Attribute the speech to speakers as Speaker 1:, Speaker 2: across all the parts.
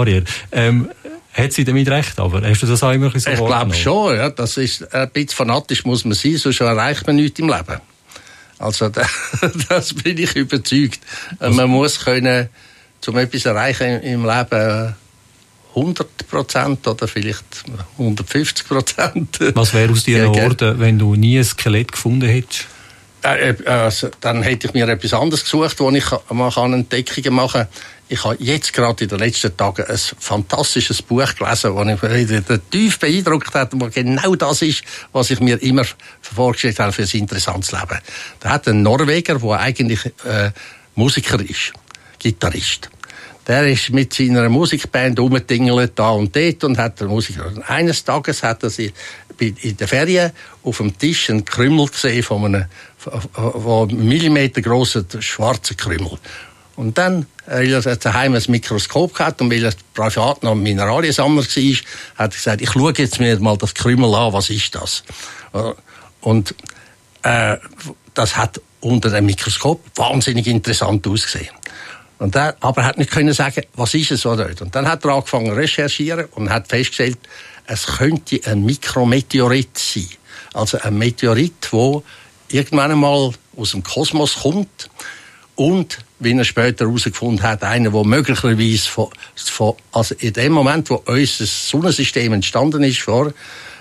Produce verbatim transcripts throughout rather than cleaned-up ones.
Speaker 1: Dinosaurier. Ähm, hat sie damit recht, aber hast du das auch immer ein bisschen so
Speaker 2: Ich glaube schon, ja. Das ist, ein bisschen fanatisch muss man sein, sonst erreicht man nichts im Leben. Also, da, das bin ich überzeugt. Also, man muss können, um etwas erreichen im Leben, hundert Prozent oder vielleicht hundertfünfzig Prozent.
Speaker 1: Was wäre aus dir geworden, wenn du nie ein Skelett gefunden hättest?
Speaker 2: Äh, also, dann hätte ich mir etwas anderes gesucht, wo ich mal Entdeckungen machen kann. Ich habe jetzt gerade in den letzten Tagen ein fantastisches Buch gelesen, das mich tief beeindruckt hat, wo genau das ist, was ich mir immer vorgestellt habe für ein interessantes Leben. Da hat ein Norweger, der eigentlich äh, Musiker ist, Gitarrist. Der ist mit seiner Musikband rumgetingelt da und dort und hat der Musiker. Und eines Tages hat er sie in der Ferien auf dem Tisch einen Krümel gesehen von einem, von einem Millimeter grossen schwarzen Krümel. Und dann, weil er daheim ein Mikroskop hatte und weil er privat noch Mineraliensammler war, hat er gesagt, ich schaue jetzt mir mal das Krümel an, was ist das? Und äh, das hat unter dem Mikroskop wahnsinnig interessant ausgesehen. Und er, aber er hat nicht können sagen, was ist es oder nicht. Und dann hat er angefangen zu recherchieren und hat festgestellt, es könnte ein Mikrometeorit sein. Also ein Meteorit, der irgendwann einmal aus dem Kosmos kommt und, wie er später herausgefunden hat, einer, der möglicherweise von, von, also in dem Moment, wo unser Sonnensystem entstanden ist, vor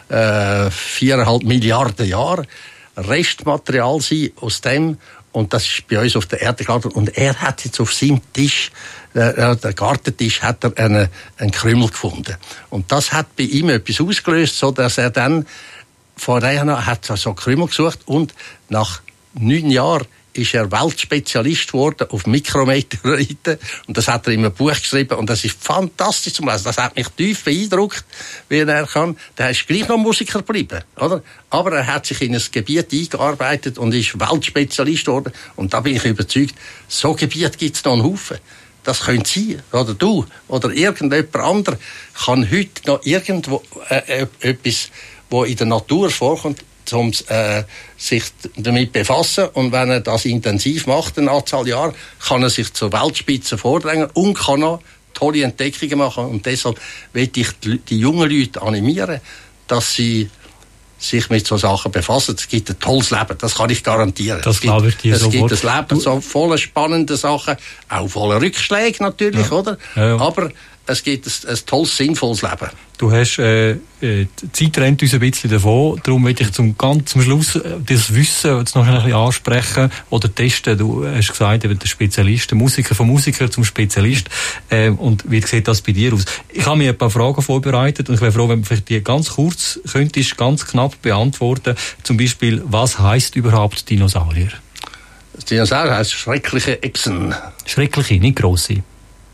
Speaker 2: äh, viereinhalb Milliarden Jahren, Restmaterial sein aus dem. Und das ist bei uns auf der Erde gelandet. Und er hat jetzt auf seinem Tisch, äh, der Gartentisch, hat er einen, einen Krümel gefunden. Und das hat bei ihm etwas ausgelöst, so dass er dann vor einem Jahr hat so einen Krümel gesucht und nach neun Jahren ist er Weltspezialist geworden auf Mikrometeoriten. Und das hat er in einem Buch geschrieben. Und das ist fantastisch zum Lesen. Das hat mich tief beeindruckt, wie er kann. Der ist gleich noch Musiker geblieben, oder? Aber er hat sich in ein Gebiet eingearbeitet und ist Weltspezialist geworden. Und da bin ich überzeugt, so Gebiet gibt es noch einen Haufen. Das könnte sein. Oder du. Oder irgendjemand anderer kann heute noch irgendwo äh, etwas, wo in der Natur vorkommt, um äh, sich damit befassen. Und wenn er das intensiv macht, eine Anzahl Jahre, kann er sich zur Weltspitze vordrängen und kann noch tolle Entdeckungen machen. Und deshalb möchte ich die, die jungen Leute animieren, dass sie sich mit so Sachen befassen. Es gibt ein tolles Leben, das kann ich garantieren.
Speaker 1: Das glaube ich dir sofort.
Speaker 2: Es gibt ein Leben so voller spannender Sachen, auch voller Rückschläge natürlich, ja. Oder? Ja, ja. Aber es gibt ein, ein tolles, sinnvolles Leben.
Speaker 1: Du hast, äh, die Zeit rennt uns ein bisschen davon, darum will ich zum ganz zum Schluss das Wissen jetzt noch ein bisschen ansprechen oder testen. Du hast gesagt, der Spezialist, der Musiker vom Musiker zum Spezialist. Äh, und wie sieht das bei dir aus? Ich habe mir ein paar Fragen vorbereitet und ich wäre froh, wenn du vielleicht die ganz kurz könntest, ganz knapp beantworten. Zum Beispiel, was heisst überhaupt Dinosaurier?
Speaker 2: Das Dinosaurier heisst schreckliche Echsen.
Speaker 1: Schreckliche, nicht grosse?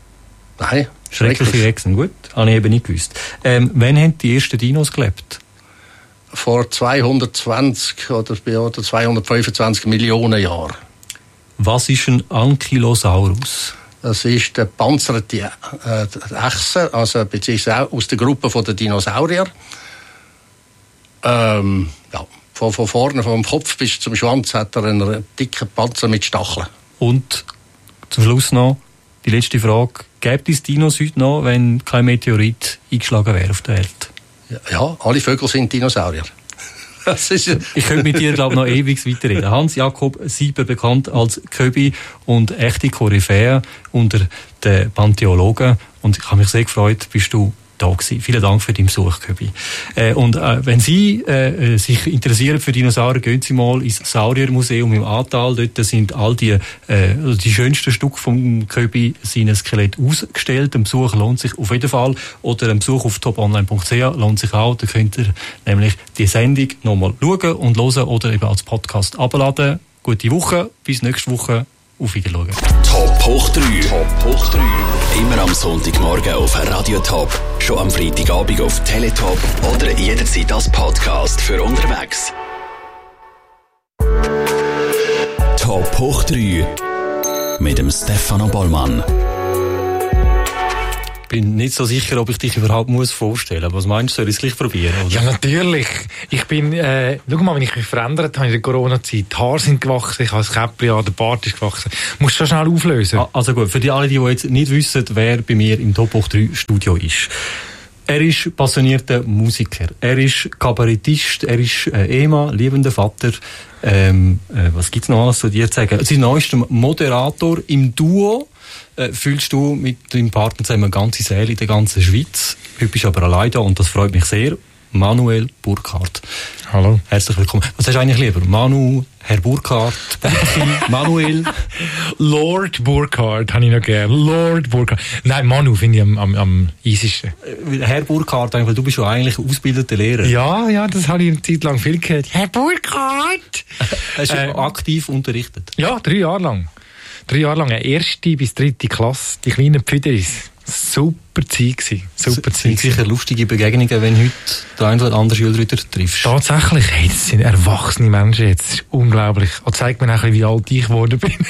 Speaker 2: Nein.
Speaker 1: Schreckliche Echsen, gut. Habe ich eben nicht gewusst. Ähm, wann haben die ersten Dinos gelebt?
Speaker 2: Vor zweihundertzwanzig oder, oder zweihundertfünfundzwanzig Millionen Jahren.
Speaker 1: Was ist ein Ankylosaurus?
Speaker 2: Das ist der panzerte äh, Echse, also beziehungsweise aus der Gruppe der Dinosaurier. Ähm, ja, von, von vorne, vom Kopf bis zum Schwanz hat er einen dicken Panzer mit Stacheln.
Speaker 1: Und zum Schluss noch die letzte Frage. Gäbe es Dinos heute noch, wenn kein Meteorit eingeschlagen wäre auf der Welt?
Speaker 2: Ja, ja, alle Vögel sind Dinosaurier. Das ist
Speaker 1: ich könnte mit dir, glaube ich, noch ewig weiterreden. Hans-Jakob Sieber, bekannt als Köbi und echte Koryphäe unter den Paläontologen. Und ich habe mich sehr gefreut, bist du da gewesen. Vielen Dank für deinen Besuch, Köbi. Äh, und äh, wenn Sie äh, sich interessieren für Dinosaurier, gehen Sie mal ins Sauriermuseum im Ahrtal. Dort sind all die, äh, die schönsten Stücke vom Köbi, seine Skelett ausgestellt. Ein Besuch lohnt sich auf jeden Fall. Oder ein Besuch auf top online punkt c h lohnt sich auch. Da könnt ihr nämlich die Sendung nochmal schauen und hören oder eben als Podcast abladen. Gute Woche, bis nächste Woche. Auf Wiedersehen.
Speaker 3: Top hoch drei. Top hoch drei. Immer am Sonntagmorgen auf Radio Top. Schon am Freitagabend auf Teletop oder jederzeit als Podcast für unterwegs. Top hoch drei. Mit dem Stefano Bollmann.
Speaker 1: bin nicht so sicher, ob ich dich überhaupt muss vorstellen muss. Was meinst du, soll ich es gleich probieren? Oder?
Speaker 4: Ja, natürlich. Ich bin, äh, schau mal, wenn ich mich verändert habe in der Corona-Zeit, die Haare sind gewachsen, ich habe das Käppchen an, der Bart ist gewachsen. Musst du schon schnell auflösen.
Speaker 1: Also gut, für die alle, die jetzt nicht wissen, wer bei mir im Top Hoch drei Studio ist. Er ist passionierter Musiker, er ist Kabarettist, er ist äh, Ehemann, liebender Vater. Ähm, äh, was gibt's noch alles zu dir zu sagen? Sein neuester Moderator im Duo. Äh, fühlst du mit deinem Partner zusammen eine ganze Säle in der ganzen Schweiz. Heute bist du aber allein da und das freut mich sehr. Manuel Burkhardt.
Speaker 4: Hallo.
Speaker 1: Herzlich willkommen. Was hast du eigentlich lieber? Manu, Herr Burkhardt, Burki, Manuel?
Speaker 4: Lord Burkhardt habe ich noch gern. Lord Burkhardt. Nein, Manu finde ich am, am, am easiesten.
Speaker 1: Herr Burkhardt, weil du bist ja eigentlich ausgebildeter Lehrer.
Speaker 4: Ja, ja, das habe ich eine Zeit lang viel gehört. Herr Burkhardt!
Speaker 1: Hast du
Speaker 4: äh,
Speaker 1: aktiv unterrichtet?
Speaker 4: Ja, drei Jahre lang. Drei Jahre lang. Eine erste bis dritte Klasse. Die kleinen Pfüderis. Super Zeit gewesen. Super
Speaker 1: das sind
Speaker 4: Zeit.
Speaker 1: sicher lustige Begegnungen, wenn heute der eine oder andere Schüler wieder triffst.
Speaker 4: Tatsächlich, hey, das sind erwachsene Menschen jetzt. Das ist unglaublich. Und zeigt mir auch ein bisschen, wie alt ich geworden bin.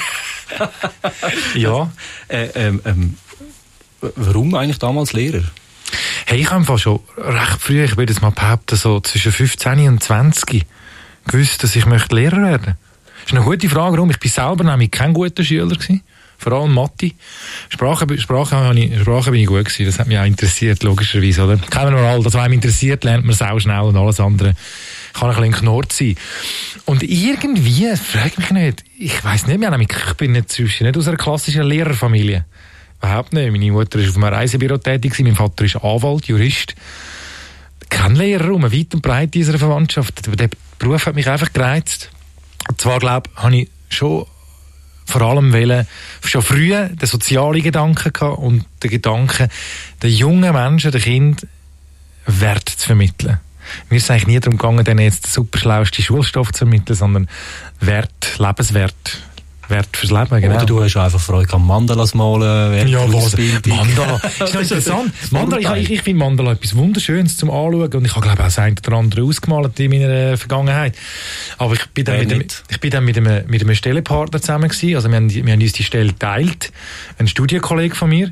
Speaker 4: Ja.
Speaker 1: Äh, ähm, ähm, warum eigentlich damals Lehrer?
Speaker 4: Hey, ich habe einfach schon recht früh, ich würde es mal behaupten, so zwischen fünfzehn und zwanzig gewusst, dass ich möchte Lehrer werden. Das ist eine gute Frage, warum. Ich bin selber nämlich kein guter Schüler gewesen. Vor allem Mathe. Sprache, Sprache, habe ich, Sprache bin ich gut gewesen. Das hat mich auch interessiert, logischerweise, oder? Kennen wir alle. Das, was einem interessiert, lernt man sau schnell und alles andere kann ein bisschen knurrt sein. Und irgendwie, frage mich nicht, ich weiss nicht mehr, ich bin nicht, nicht aus einer klassischen Lehrerfamilie. Überhaupt nicht. Meine Mutter war auf einem Reisebüro tätig, mein Vater ist Anwalt, Jurist. Kein Lehrer um, weit und breit in unserer Verwandtschaft. Der Beruf hat mich einfach gereizt. Und zwar, glaube ich, habe ich schon vor allem wollen, schon früh den sozialen Gedanken gehabt und den Gedanken, den jungen Menschen, den Kindern Wert zu vermitteln. Mir ist es eigentlich nie darum gegangen, denen jetzt den super schlauesten Schulstoff zu vermitteln, sondern Wert, Lebenswert, Wert fürs Leben, genau.
Speaker 1: Oder du hast einfach Freude am Mandalas malen.
Speaker 4: Ja, was? Mandala. Ist noch interessant. Mandala, ich, ich finde Mandala etwas Wunderschönes zum Anschauen und ich habe, glaube ich, auch das eine oder andere ausgemalt in meiner Vergangenheit. Aber ich bin dann, mit dem, ich bin dann mit einem, mit einem Stellenpartner zusammen gewesen. Also wir haben, wir haben uns die Stelle geteilt. Ein Studienkollege von mir,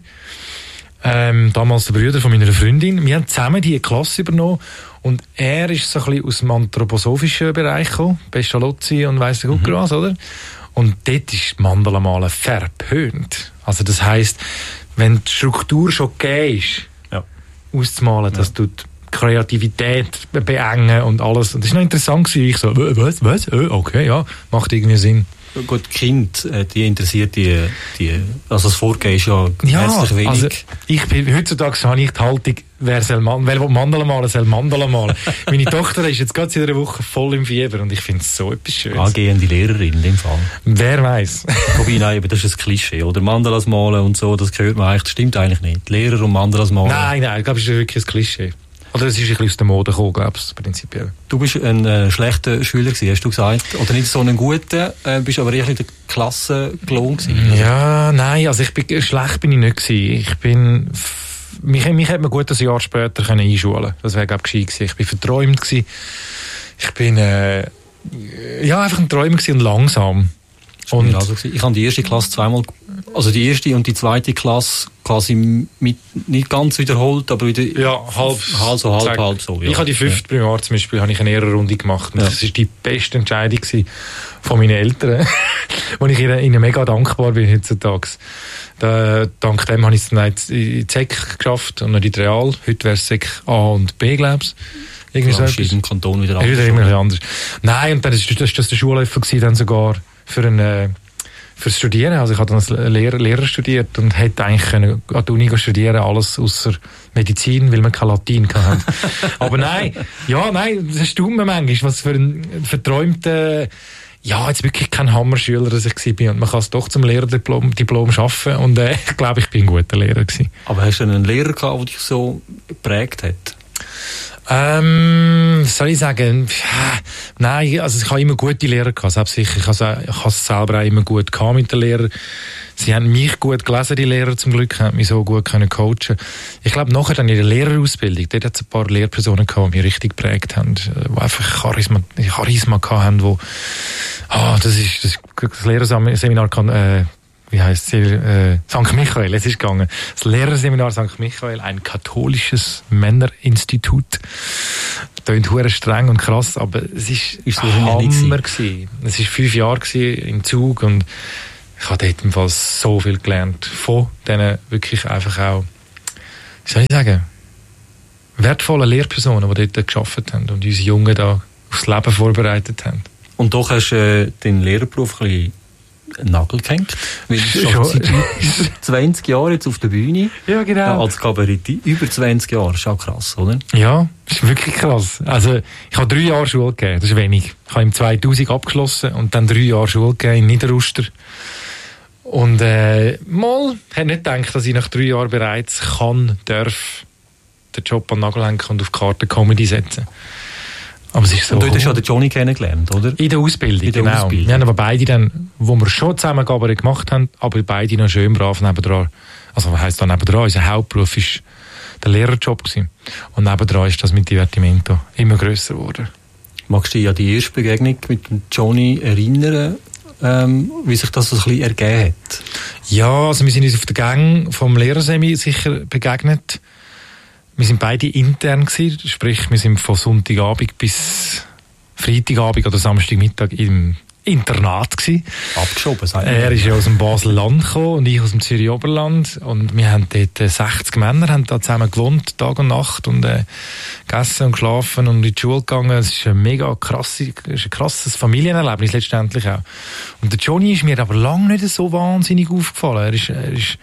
Speaker 4: ähm, damals der Bruder von meiner Freundin. Wir haben zusammen die Klasse übernommen und er ist so ein bisschen aus dem anthroposophischen Bereich gekommen. Pestalozzi und weiss der Gucker was, oder? Und dort ist Mandala malen verpönt. Also das heisst, wenn die Struktur schon gegeben ist, ja, auszumalen, ja, das tut Kreativität beengen und alles. Und das war noch interessant gewesen. Ich so, was, was? Okay, ja, macht irgendwie Sinn.
Speaker 1: Gut, Kind, die interessiert die, die, also das Vorgehen ist ja,
Speaker 4: ja
Speaker 1: herzlich wenig.
Speaker 4: Also ich bin, heutzutage habe ich die Haltung, wer soll man, wer will Mandala malen, soll Mandala malen. Meine Tochter ist jetzt gerade seit einer Woche voll im Fieber und ich finde es so etwas Schönes.
Speaker 1: Angehende Lehrerin in dem Fall.
Speaker 4: Wer weiß.
Speaker 1: Wobei, nein, das ist ein Klischee, oder? Mandalas malen und so, das gehört man eigentlich, das stimmt eigentlich nicht. Lehrer und Mandalas malen.
Speaker 4: Nein, nein, ich glaube, das ist wirklich ein Klischee. Oder es ist ein bisschen aus der Mode gekommen, glaube ich, prinzipiell.
Speaker 1: Du bist ein äh, schlechter Schüler gewesen, hast du gesagt. Oder nicht so ein guter, äh, bist aber eher in der Klasse gelohnt gewesen.
Speaker 4: Ja, nein, also ich bin, schlecht bin ich nicht gewesen. Ich bin, mich, mich hätte man gut ein Jahr später können einschulen. Das wäre, glaube ich, gescheit gewesen. Ich bin verträumt gewesen. Ich bin, äh, ja, einfach ein Träumer gewesen und langsam. Und
Speaker 1: also ich habe die erste Klasse zweimal, also die erste und die zweite Klasse quasi mit, nicht ganz wiederholt, aber wieder
Speaker 4: ja, halb,
Speaker 1: halb so, halb, halb so. Ja.
Speaker 4: Ich habe die fünfte ja. Primar zum Beispiel, habe ich eine Ehrenrunde gemacht. Und
Speaker 1: ja.
Speaker 4: Das war die beste Entscheidung von meinen Eltern, wo ich ihnen, ihnen mega dankbar bin heutzutage. Da, dank dem habe ich es dann in die S E C geschafft und noch in die Real. Heute wäre es S E C A und B, glaube ich. Irgendwie
Speaker 1: so etwas. Im Kanton wieder anders.
Speaker 4: Wieder immer ein anders. Nein, und dann war das, das der Schulläufer gewesen, dann sogar für ein, äh, fürs Studieren. Also ich habe dann als Lehrer, Lehrer studiert und hätte eigentlich können an der Uni studieren, alles außer Medizin, weil wir kein Latein hatten. Aber nein, ja, nein, das stimmt mir manchmal, was für ein verträumter, ja, jetzt wirklich kein Hammerschüler, dass ich war. Und man kann es doch zum Lehrerdiplom Diplom schaffen und äh, ich glaube, ich bin ein guter Lehrer gewesen.
Speaker 1: Aber hast du einen Lehrer gehabt, der dich so geprägt hat?
Speaker 4: Ähm, soll ich sagen, nein, also ich habe immer gute Lehrer gehabt, selbstsicher. Ich habe es selber auch immer gut gehabt mit den Lehrern. Sie haben mich gut gelesen, die Lehrer zum Glück, haben mich so gut können coachen. Ich glaube, nachher dann in der Lehrerausbildung, dort hat es ein paar Lehrpersonen gehabt, die mich richtig geprägt haben, die einfach Charisma, Charisma gehabt haben, wo, ah, das ist, das, das Lehrerseminar kann, äh, wie heisst es, äh, Sankt Michael, es ist gegangen. Das Lehrerseminar Sankt Michael, ein katholisches Männerinstitut. Tönt hure streng und krass, aber es ist,
Speaker 1: ist so
Speaker 4: Hammer gewesen. Es war fünf Jahre im Zug und ich habe dort im Fall so viel gelernt. Von denen wirklich einfach auch, wie soll ich sagen, wertvollen Lehrpersonen, die dort gearbeitet haben und uns Jungen da aufs Leben vorbereitet haben.
Speaker 1: Und doch hast du äh, deinen Lehrerberuf ein bisschen einen Nagel gehängt. Weil du
Speaker 4: Ja.
Speaker 1: seit über zwanzig Jahren jetzt auf der Bühne.
Speaker 4: Ja, genau.
Speaker 1: Ja, als Kabarettist. Über zwanzig Jahre. Das ist auch krass, oder?
Speaker 4: Ja, das ist wirklich krass. Also, ich habe drei Jahre Schule gegeben, das ist wenig. Ich habe im zweitausend abgeschlossen und dann drei Jahre Schule gegeben in Niederuster. Und, äh, mal, ich hätte nicht gedacht, dass ich nach drei Jahren bereits kann, darf, den Job an den Nagel hängen und auf die Karte Comedy setzen. Aber es ist so.
Speaker 1: Und dort
Speaker 4: cool.
Speaker 1: hast du ja den Johnny kennengelernt, oder?
Speaker 4: In der Ausbildung,
Speaker 1: In der
Speaker 4: genau.
Speaker 1: Ausbildung.
Speaker 4: Wir haben aber beide dann, wo wir schon zusammen Kabarett gemacht haben, aber beide noch schön brav nebendran. Also, was heisst da nebendran? Unser Hauptberuf war der Lehrerjob gewesen. Und nebendran ist das mit Divertimento immer grösser geworden.
Speaker 1: Magst du dich an die erste Begegnung mit dem Johnny erinnern, ähm, wie sich das so ein bisschen ergeben hat?
Speaker 4: Ja, also wir sind uns auf der Gang vom Lehrersemi sicher begegnet. Wir sind beide intern gewesen, sprich, wir sind von Sonntagabend bis Freitagabend oder Samstagmittag im Internat gewesen.
Speaker 1: Abgeschoben, sagt
Speaker 4: Er ist ja aus dem Basel-Land gekommen und ich aus dem Zürich-Oberland. Und wir haben dort äh, sechzig Männer, haben da zusammen gewohnt, Tag und Nacht, und äh, gegessen und geschlafen und in die Schule gegangen. Es ist ein mega krasses, ist ein krasses Familienerlebnis letztendlich auch. Und der Johnny ist mir aber lange nicht so wahnsinnig aufgefallen. Er ist, er ist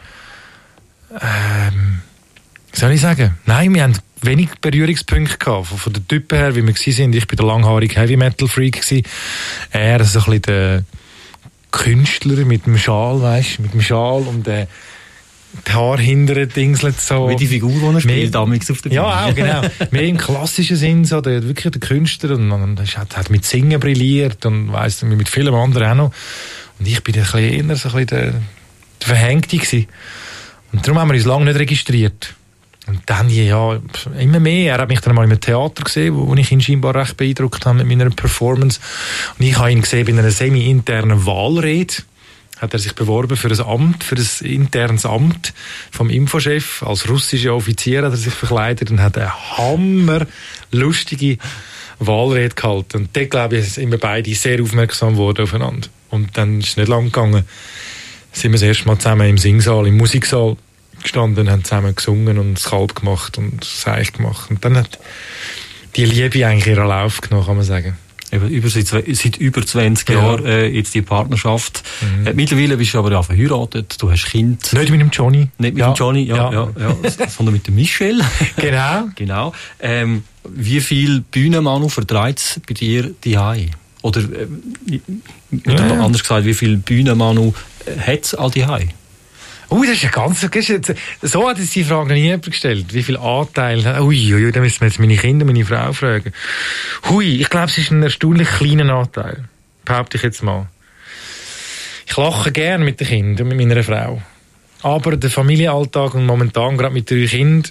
Speaker 4: ähm, wie soll ich sagen? Nein, wir haben wenig Berührungspunkte gehabt. Von, von den Typen her, wie wir waren. Ich bin der langhaarige Heavy-Metal-Freak gewesen. Er so ein bisschen der Künstler mit dem Schal, weißt du, mit dem Schal und äh, die Haare hinterher dingselt so.
Speaker 1: Wie die Figur, die er spielt, damals auf der Bühne.
Speaker 4: Ja, auch, genau. Mehr im klassischen Sinn, so, der, wirklich der Künstler, und, und hat, hat mit Singen brilliert und weiss, mit vielen anderen auch noch. Und ich bin ein bisschen eher so ein bisschen der, der Verhängte gewesen. Und darum haben wir uns lange nicht registriert. Und dann, ja, immer mehr. Er hat mich dann mal im Theater gesehen, wo ich ihn scheinbar recht beeindruckt habe mit meiner Performance. Und ich habe ihn gesehen bei einer semi-internen Wahlrede. Hat er sich beworben für ein Amt, für ein internes Amt vom Infochef. Als russischer Offizier hat er sich verkleidet und hat eine hammerlustige Wahlrede gehalten. Und dort, glaube ich, sind wir beide sehr aufmerksam geworden aufeinander. Und dann ist es nicht lang gegangen. Sind wir das erste Mal zusammen im Singsaal, im Musiksaal gestanden, haben zusammen gesungen und das Kalb gemacht und das Eich gemacht. Und dann hat die Liebe eigentlich ihren Lauf genommen, kann man sagen.
Speaker 1: Eben, über, seit, seit über zwanzig
Speaker 4: Ja.
Speaker 1: Jahren äh, jetzt die Partnerschaft. Mhm. Äh, mittlerweile bist du aber ja verheiratet, du hast Kind.
Speaker 4: Nicht mit dem Johnny.
Speaker 1: Nicht mit
Speaker 4: Ja.
Speaker 1: dem Johnny, ja, ja. Ja, ja, sondern mit dem Michel.
Speaker 4: Genau.
Speaker 1: Genau. Ähm, wie viel Bühnenmanu vertreibt es bei dir daheim? Oder äh,
Speaker 4: Ja, ja.
Speaker 1: anders gesagt, wie viel Bühnenmanu hat es all daheim?
Speaker 4: Ui, das ist ja ganz, das ist jetzt, so hat jetzt die Frage noch nie jemand gestellt. Wie viel Anteil, ui, ui, da müssen wir jetzt meine Kinder, meine Frau fragen. Hui, ich glaube, es ist ein erstaunlich kleiner Anteil. Behaupte ich jetzt mal. Ich lache gern mit den Kindern, mit meiner Frau. Aber der Familienalltag und momentan gerade mit drei Kindern,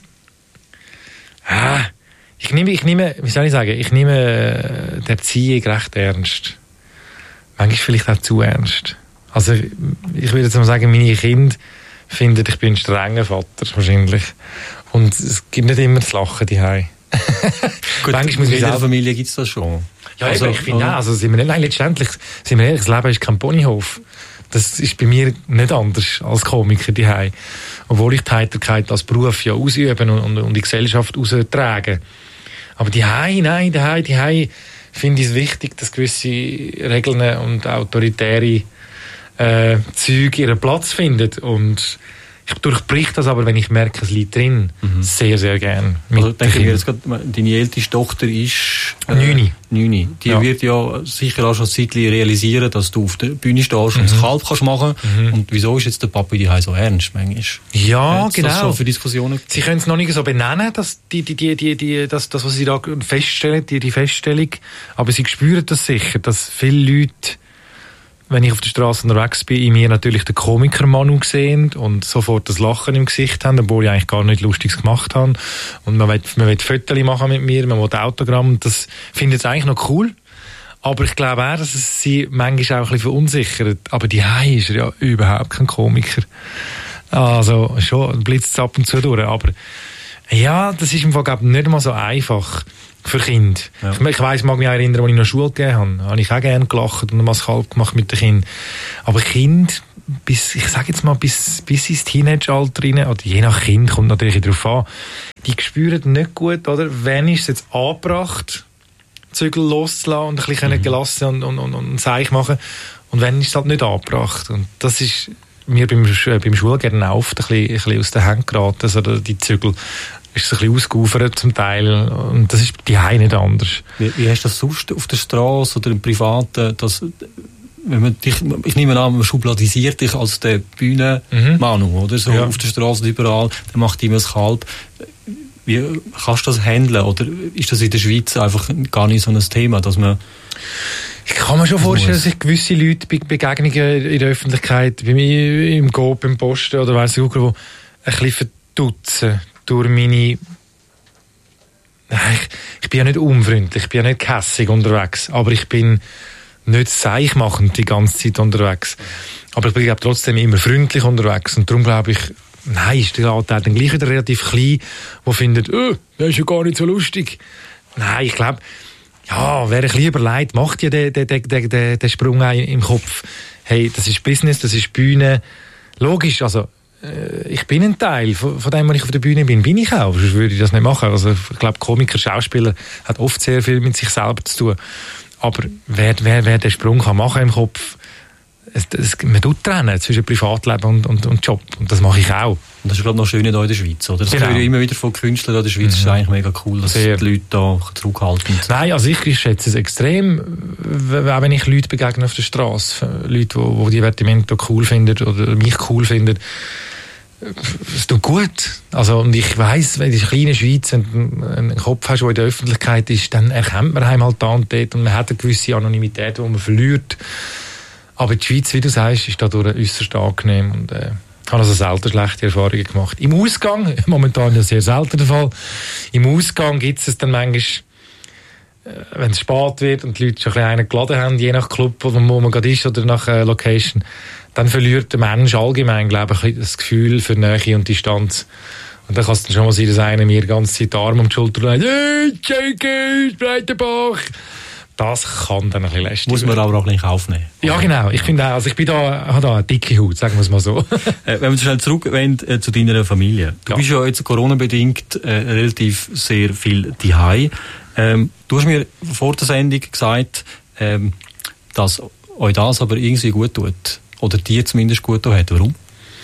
Speaker 4: ah, ich nehme, ich nehme, wie soll ich sagen, ich nehme äh, die Erziehung recht ernst. Manchmal vielleicht auch zu ernst. Also, ich würde jetzt mal sagen, meine Kinder finden, ich bin ein strenger Vater, wahrscheinlich. Und es gibt nicht immer das Lachen daheim.
Speaker 1: Gut,
Speaker 4: Manchmal
Speaker 1: in
Speaker 4: muss ich
Speaker 1: jeder
Speaker 4: selber-
Speaker 1: Familie gibt es das schon.
Speaker 4: Ja,
Speaker 1: Also,
Speaker 4: also, ich finde
Speaker 1: äh,
Speaker 4: auch, also sind wir nicht, nein, letztendlich, sind wir ehrlich, das Leben ist kein Ponyhof. Das ist bei mir nicht anders als Komiker daheim. Obwohl ich die Heiterkeit als Beruf ja ausüben und, und, und in die Gesellschaft austragen. Aber daheim, nein, daheim, daheim finde ich es wichtig, dass gewisse Regeln und autoritäre äh, Züge ihren Platz finden. Und ich durchbrich das aber, wenn ich merke, es liegt drin,
Speaker 1: Mhm.
Speaker 4: sehr, sehr gern.
Speaker 1: Also
Speaker 4: Mit
Speaker 1: denke
Speaker 4: den
Speaker 1: ich mir jetzt
Speaker 4: Kindern.
Speaker 1: gerade, deine älteste Tochter ist... Äh,
Speaker 4: Neuni.
Speaker 1: Neuni. Die
Speaker 4: Ja.
Speaker 1: wird ja sicher auch schon ein Zeitchen realisieren, dass du auf der Bühne stehst und das Kalb kannst machen. Und wieso ist jetzt der Papi daheim so ernst manchmal?
Speaker 4: Ja,
Speaker 1: Hat's das
Speaker 4: genau.
Speaker 1: schon für Diskussionen
Speaker 4: Sie können es noch nicht so benennen, dass die, die, die, die, die, das, das, was Sie da feststellen, die, die Feststellung. Aber Sie spüren das sicher, dass viele Leute, wenn ich auf der Straße unterwegs bin, in mir natürlich den Komiker-Manu sehen und sofort das Lachen im Gesicht haben, obwohl ich eigentlich gar nicht Lustiges gemacht habe. Und man will, man will Fotos machen mit mir, man will Autogramm. Das finde ich jetzt eigentlich noch cool. Aber ich glaube auch, dass es sie manchmal auch ein bisschen verunsichert. Aber die Hai ist ja überhaupt kein Komiker. Also schon blitzt es ab und zu durch. Aber ja, das ist im Fall, glaube ich, nicht mal so einfach für Kinder. Ja. Ich, ich weiss, ich mag mich auch erinnern, als ich in der Schule gegeben habe. habe ich auch gerne gelacht und was halb gemacht mit den Kindern. Aber Kind, bis, ich sage jetzt mal, bis, bis ins Teenageralter rein, oder je nach Kind, kommt natürlich darauf an, die spüren nicht gut, oder? Wann ist es jetzt angebracht, Zügel loszulassen und ein bisschen mhm. gelassen und, und, und, und Seich machen. Und wenn ist es halt nicht angebracht. Und das ist mir beim, beim Schulgärten oft ein bisschen, ein bisschen aus den Händen geraten. Also die Zügel ist es ein bisschen ausgeufert zum Teil. Und das ist die Hause nicht anders.
Speaker 1: Wie, wie hast du das sonst auf der Straße oder im Privaten, dass, wenn man dich, ich nehme an, man schubladisiert dich als der Bühnenmanu, mhm. oder? So ja. Auf der Straße überall, der macht immer das Kalb. Wie kannst du das handeln? Oder ist das in der Schweiz einfach gar nicht so ein Thema, dass man...
Speaker 4: Ich kann mir schon vorstellen, dass ich gewisse Leute bei Begegnungen in der Öffentlichkeit, bei mir im Coop, im Posten oder weiss ich auch, wo ein bisschen verdutzen durch meine... Ich, ich bin ja nicht unfreundlich, ich bin ja nicht kässig unterwegs, aber ich bin nicht seichmachend die ganze Zeit unterwegs. Aber ich bin glaube, trotzdem immer freundlich unterwegs und darum glaube ich, nein, ist der Anteil dann gleich wieder relativ klein, der findet, oh, das ist ja gar nicht so lustig. Nein, ich glaube, ja, wer ein bisschen überlegt, macht ja den, den, den, den, den Sprung im Kopf. Hey, das ist Business, das ist Bühne. Logisch, also, äh, ich bin ein Teil von, von dem, was ich auf der Bühne bin, bin ich auch, sonst würde ich das nicht machen. Also, ich glaube, Komiker, Schauspieler hat oft sehr viel mit sich selber zu tun. Aber wer, wer, wer den Sprung kann machen im Kopf, Es, es, man tut trennen zwischen Privatleben und, und, und Job. Und das mache ich auch.
Speaker 1: Und das ist, glaube ich, noch schön hier in der Schweiz, oder? Das
Speaker 4: genau.
Speaker 1: höre ich immer wieder von Künstlern in der Schweiz. Das mhm. ist eigentlich mega cool, dass Sehr. die Leute da zurückhalten.
Speaker 4: Nein, also ich, ich schätze es extrem, auch wenn ich Leute begegne auf der Straße. Leute, die, die Divertimento cool finden oder mich cool finden. Es tut gut. Also, und ich weiss, wenn du in der kleinen Schweiz einen, einen Kopf hast, der in der Öffentlichkeit ist, dann erkennt man einem halt da und dort und man hat eine gewisse Anonymität, die man verliert. Aber die Schweiz, wie du sagst, ist dadurch äußerst angenehm und äh, ich habe also selten schlechte Erfahrungen gemacht. Im Ausgang, momentan ja sehr selten der Fall, im Ausgang gibt es dann manchmal, äh, wenn es spät wird und die Leute schon ein bisschen einen geladen haben, je nach Club, wo man gerade ist oder nach äh, Location, dann verliert der Mensch allgemein, glaube ich, das Gefühl für Nähe und Distanz. Und dann kann es dann schon mal sein, dass einer mir die ganze Zeit den Arm um die Schulter legt, «Hey, Jenkins, Breitenbach!» Das kann dann ein bisschen lästig
Speaker 1: Muss man aber auch gleich aufnehmen.
Speaker 4: Ja, genau. Ich finde auch, also ich bin da, habe da eine dicke Haut, sagen wir es mal so.
Speaker 1: äh, wenn wir schnell zurückwenden äh, zu deiner Familie. Du ja. bist ja jetzt Corona-bedingt äh, relativ sehr viel daheim. Ähm, du hast mir vor der Sendung gesagt, ähm, dass euch das aber irgendwie gut tut. Oder dir zumindest gut tut. Warum?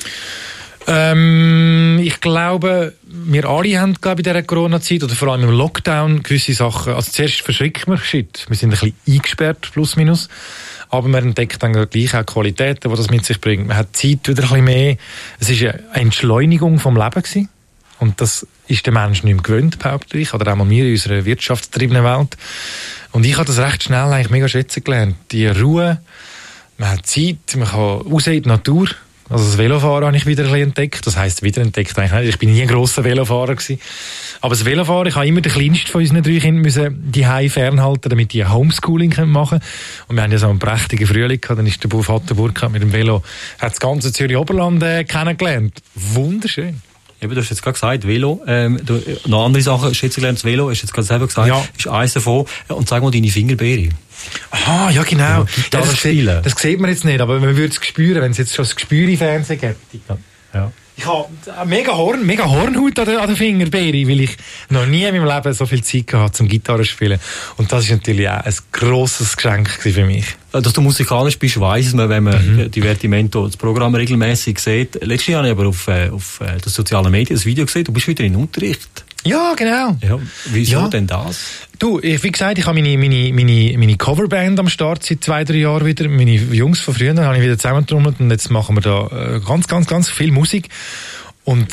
Speaker 4: Ähm, ich glaube, wir alle haben, glaube ich, in dieser Corona-Zeit, oder vor allem im Lockdown, gewisse Sachen, also zuerst verschreckt man, shit, wir sind ein bisschen eingesperrt, plus minus, aber man entdeckt dann gleich auch Qualitäten, die das mit sich bringt. Man hat Zeit wieder ein bisschen mehr. Es war eine Entschleunigung vom Leben gewesen. Und das ist der Mensch nicht mehr gewöhnt, behaupte ich, oder auch mal wir in unserer wirtschaftsgetriebenen Welt. Und ich habe das recht schnell eigentlich mega schätzen gelernt. Die Ruhe, man hat Zeit, man kann raus in die Natur. Also das Velofahren habe ich wieder ein bisschen entdeckt. Das heisst, wieder entdeckt eigentlich nicht. Ich bin nie ein grosser Velofahrer gewesen. Aber das Velofahren, ich habe immer den kleinsten von unseren drei Kindern müssen die Hause fernhalten, damit die Homeschooling machen können. Und wir haben ja so einen prächtigen Frühling gehabt. Dann ist der Vater Burkhardt mit dem Velo, hat das ganze Zürich-Oberland äh, kennengelernt. Wunderschön.
Speaker 1: Eben, du hast jetzt gerade gesagt, Velo. Ähm, du, noch andere Sachen, schätze gelernt, das Velo, hast du jetzt gerade selber gesagt,
Speaker 4: ja.
Speaker 1: ist eins davon. Und sag mal deine Fingerbeere.
Speaker 4: Aha, ja genau.
Speaker 1: Ja, das,
Speaker 4: das, das sieht man jetzt nicht, aber man würde es spüren, wenn es jetzt schon das Gespür im Fernsehen gibt.
Speaker 1: Ja. Ja.
Speaker 4: Ich habe mega Horn, mega Hornhaut an der, an der Fingerbeere, weil ich noch nie in meinem Leben so viel Zeit gehabt zum Gitarre spielen. Und das ist natürlich auch ein grosses Geschenk für mich.
Speaker 1: Dass du musikalisch bist, weiss man, wenn man mhm. Divertimento, das Programm regelmäßig sieht. Letztes Jahr habe ich aber auf, äh, auf äh, den sozialen Medien das Video gesehen, du bist wieder in Unterricht.
Speaker 4: Ja, genau.
Speaker 1: Ja, wieso
Speaker 4: ja.
Speaker 1: denn das?
Speaker 4: Du, ich, wie gesagt, ich habe meine, meine, meine, meine Coverband am Start seit zwei, drei Jahren wieder. Meine Jungs von früher habe ich wieder zusammengetrommelt und jetzt machen wir da äh, ganz, ganz, ganz viel Musik. Und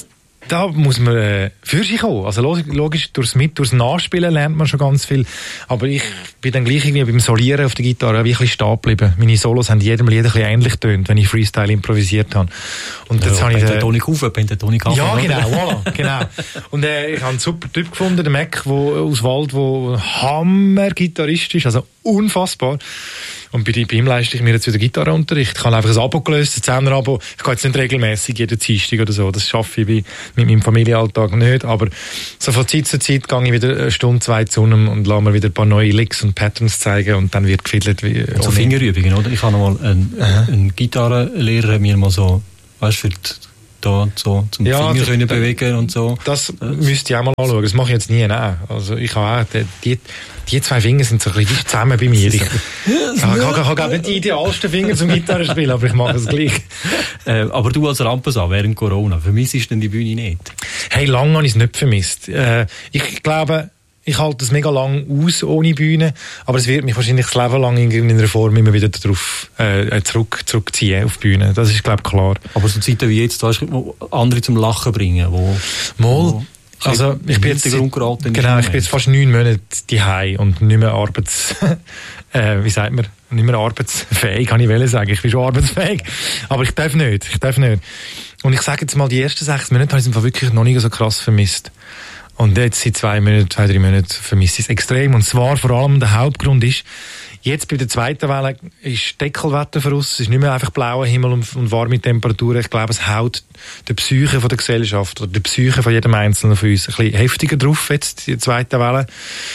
Speaker 4: da muss man äh, für sich kommen. Also logisch, durchs Mit, durchs Nachspielen lernt man schon ganz viel. Aber ich bin dann gleich irgendwie beim Solieren auf der Gitarre wie ein bisschen stehen geblieben. Meine Solos haben jedem Lied ein bisschen ähnlich getönt, wenn ich Freestyle improvisiert habe. Und jetzt
Speaker 1: ja,
Speaker 4: habe ich den
Speaker 1: Pentatonik auf, Pentatonik ab.
Speaker 4: Ja, genau, voilà, genau. Und äh, ich habe einen super Typ gefunden, den Mac, wo, aus Wald, der Hammer-Gitarrist ist, also unfassbar. Und bei, bei ihm leiste ich mir jetzt wieder Gitarrenunterricht. Ich habe einfach ein Abo gelöst, ein Zehner-Abo. Ich gehe jetzt nicht regelmässig jeden Dienstag oder so. Das schaffe ich bei, mit meinem Familienalltag nicht. Aber so von Zeit zu Zeit gehe ich wieder eine Stunde, zwei zu ihm und lasse mir wieder ein paar neue Licks und Patterns zeigen und dann wird gefiddelt. Wie
Speaker 1: und so Fingerübungen, oder? Ich habe noch mal einen,
Speaker 4: Aha.
Speaker 1: einen Gitarrenlehrer mir mal so, weißt du, für die, da so zum
Speaker 4: ja,
Speaker 1: Finger
Speaker 4: das,
Speaker 1: können bewegen und so.
Speaker 4: Das, das müsste ich auch mal anschauen. Das mache ich jetzt nie. Nein. Also ich habe auch, die, die zwei Finger sind so ein bisschen zusammen bei mir. Ich, ja, ich habe auch nicht die idealsten Finger zum Gitarrespielen, aber ich mache es gleich.
Speaker 1: Äh, aber du als Rampensau während Corona, vermisst du denn die Bühne nicht?
Speaker 4: Hey, lange habe ich es nicht vermisst. Äh, ich glaube, ich halte es mega lang aus ohne Bühne, aber es wird mich wahrscheinlich das Leben lang in einer Form immer wieder darauf äh, zurück, zurückziehen auf die Bühne. Das ist, glaube ich, klar. Aber
Speaker 1: so Zeiten wie jetzt, weißt du, andere zum Lachen bringen, wo...
Speaker 4: Mal. Also, ich bin jetzt, genau, ich bin jetzt fast neun Monate daheim und nicht mehr arbeits, äh, wie sagt man, nicht mehr arbeitsfähig, kann ich wollen sagen. Ich bin schon arbeitsfähig. Aber ich darf nicht, ich darf nicht. Und ich sage jetzt mal, die ersten sechs Monate habe ich es wirklich noch nicht so krass vermisst. Und jetzt seit zwei Monaten, zwei, drei Monaten vermisse ich es extrem. Und zwar vor allem der Hauptgrund ist, jetzt bei der zweiten Welle ist Deckelwetter für uns. Es ist nicht mehr einfach blauer Himmel und, und warme Temperaturen. Ich glaube, es haut der Psyche von der Gesellschaft oder der Psyche von jedem Einzelnen von uns ein bisschen heftiger drauf, jetzt die zweite Welle.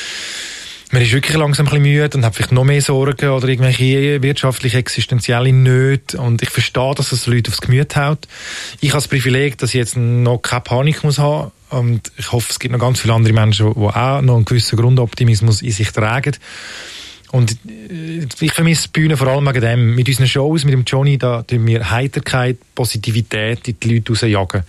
Speaker 4: Man ist wirklich langsam ein bisschen müde und hat vielleicht noch mehr Sorgen oder irgendwelche wirtschaftlich existenzielle Nöte. Und ich verstehe, dass es Leute aufs Gemüt haut. Ich habe das Privileg, dass ich jetzt noch keine Panik muss haben. Und ich hoffe, es gibt noch ganz viele andere Menschen, die auch noch einen gewissen Grundoptimismus in sich tragen. Und ich vermisse die Bühne vor allem wegen dem. Mit unseren Shows, mit dem Johnny, da tun wir Heiterkeit, Positivität in die Leute rausjagen.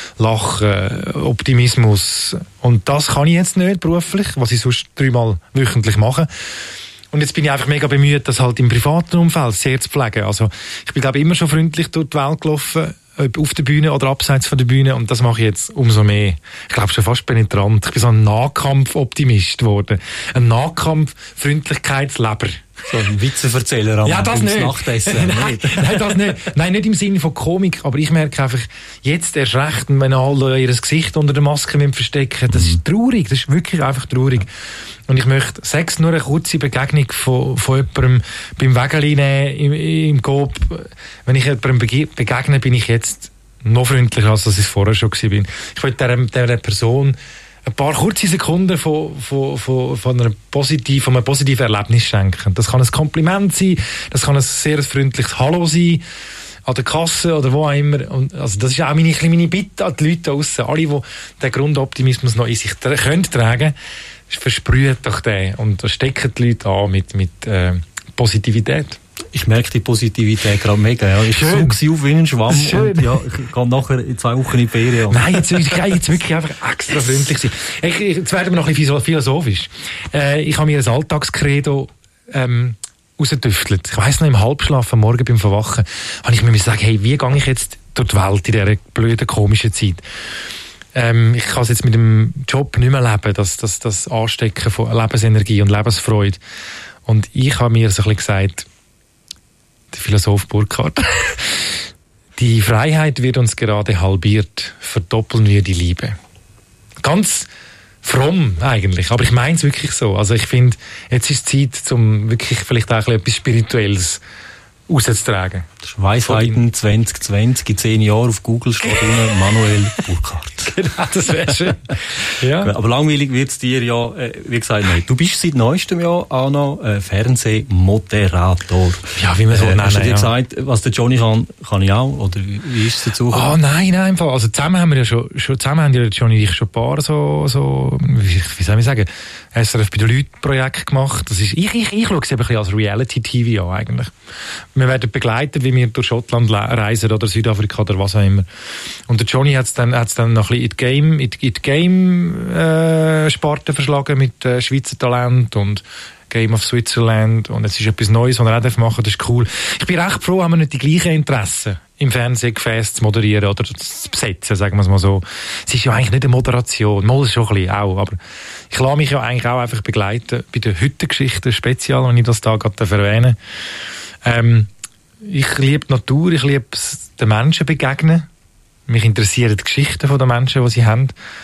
Speaker 4: Lachen, Optimismus. Und das kann ich jetzt nicht beruflich, was ich sonst dreimal wöchentlich mache. Und jetzt bin ich einfach mega bemüht, das halt im privaten Umfeld sehr zu pflegen. Also ich bin, glaube ich, immer schon freundlich durch die Welt gelaufen, ob auf der Bühne oder abseits von der Bühne, und das mache ich jetzt umso mehr. Ich glaube schon fast penetrant. Ich bin so ein Nahkampf-Optimist geworden. Ein Nahkampf-Freundlichkeitsleber.
Speaker 1: So ein Witzeverzähler am
Speaker 4: ja, das nicht.
Speaker 1: Nachtessen.
Speaker 4: nein, nein, das nicht. Nein, nicht im Sinne von Komik, aber ich merke einfach, jetzt erst recht, wenn alle ihr Gesicht unter der Maske verstecken, das ist traurig, das ist wirklich einfach traurig. Und ich möchte, sechs nur eine kurze Begegnung von, von jemandem beim Wägeli nehmen, im, im Coop. Wenn ich jemandem begegne, bin ich jetzt noch freundlicher, als ich vorher schon war. Ich will dieser, dieser Person ein paar kurze Sekunden von, von, von, von, einer positiv, von einem positiven Erlebnis schenken. Das kann ein Kompliment sein, das kann ein sehr freundliches Hallo sein, an der Kasse oder wo auch immer. Und also das ist auch meine, meine Bitte an die Leute da draussen. Alle, die den Grundoptimismus noch in sich tra- können tragen, versprüht doch den und stecken die Leute an mit, mit äh, Positivität.
Speaker 1: Ich merke die Positivität gerade mega. Ja. Ich suche sie auf wie ein Schwamm und ja, ich gehe nachher in zwei Wochen in die Ferien.
Speaker 4: Nein, jetzt, ich kann jetzt wirklich einfach extra freundlich sein. Ich, jetzt werden wir noch ein bisschen philosophisch. Äh, ich habe mir ein Alltagskredo ähm, rausgetüftelt. Ich weiss noch, im Halbschlaf am Morgen beim Verwachen habe ich mir gesagt, hey, wie gehe ich jetzt durch die Welt in dieser blöden, komischen Zeit? Ähm, ich kann es jetzt mit dem Job nicht mehr leben, das, das, das Anstecken von Lebensenergie und Lebensfreude. Und ich habe mir so ein bisschen gesagt, der Philosoph Burckhardt, die Freiheit wird uns gerade halbiert, verdoppeln wir die Liebe. Ganz fromm eigentlich, aber ich meine es wirklich so. Also ich finde, jetzt ist Zeit, um wirklich vielleicht auch etwas Spirituelles rauszutragen.
Speaker 1: Weisheiten zwanzig zwanzig, in zehn Jahren auf Google steht unten Manuel Burckhardt.
Speaker 4: Genau, das wäre schön. Ja.
Speaker 1: Aber langweilig wird es dir ja, äh, wie gesagt, nicht. Du bist seit neuestem Jahr auch noch äh, Fernsehmoderator.
Speaker 4: Ja, wie man so
Speaker 1: äh,
Speaker 4: nennen.
Speaker 1: Hast du dir
Speaker 4: ja.
Speaker 1: gesagt, was der Johnny kann, kann ich auch? Oder wie ist es dazu gekommen?
Speaker 4: Oh nein, nein, einfach. Also zusammen haben wir ja schon, schon zusammen haben ja Johnny und ich schon ein paar so, so, wie, wie soll ich sagen, S R F bei den Leuten Projekt gemacht. Das ist, ich, ich, ich schaue es eben ein bisschen als Reality-T V an, eigentlich. Wir werden begleitet, wie wir durch Schottland reisen oder Südafrika oder was auch immer. Und der Johnny hat es dann, hat's dann noch ein bisschen in die Game, in die, in die Game-Sparte äh, verschlagen mit äh, Schweizer Talent und Game of Switzerland und jetzt ist etwas Neues, was er auch machen darf, das ist cool. Ich bin recht froh, haben wir nicht die gleichen Interessen im Fernsehen Gefäß zu moderieren oder zu besetzen, sagen wir es mal so. Es ist ja eigentlich nicht eine Moderation, mal schon ein bisschen auch, aber ich lasse mich ja eigentlich auch einfach begleiten bei der Hüttengeschichte speziell, wenn ich das da gerade erwähne. Ähm, ich liebe die Natur, ich liebe es, den Menschen begegnen. Mich interessieren die Geschichten der Menschen, die sie haben.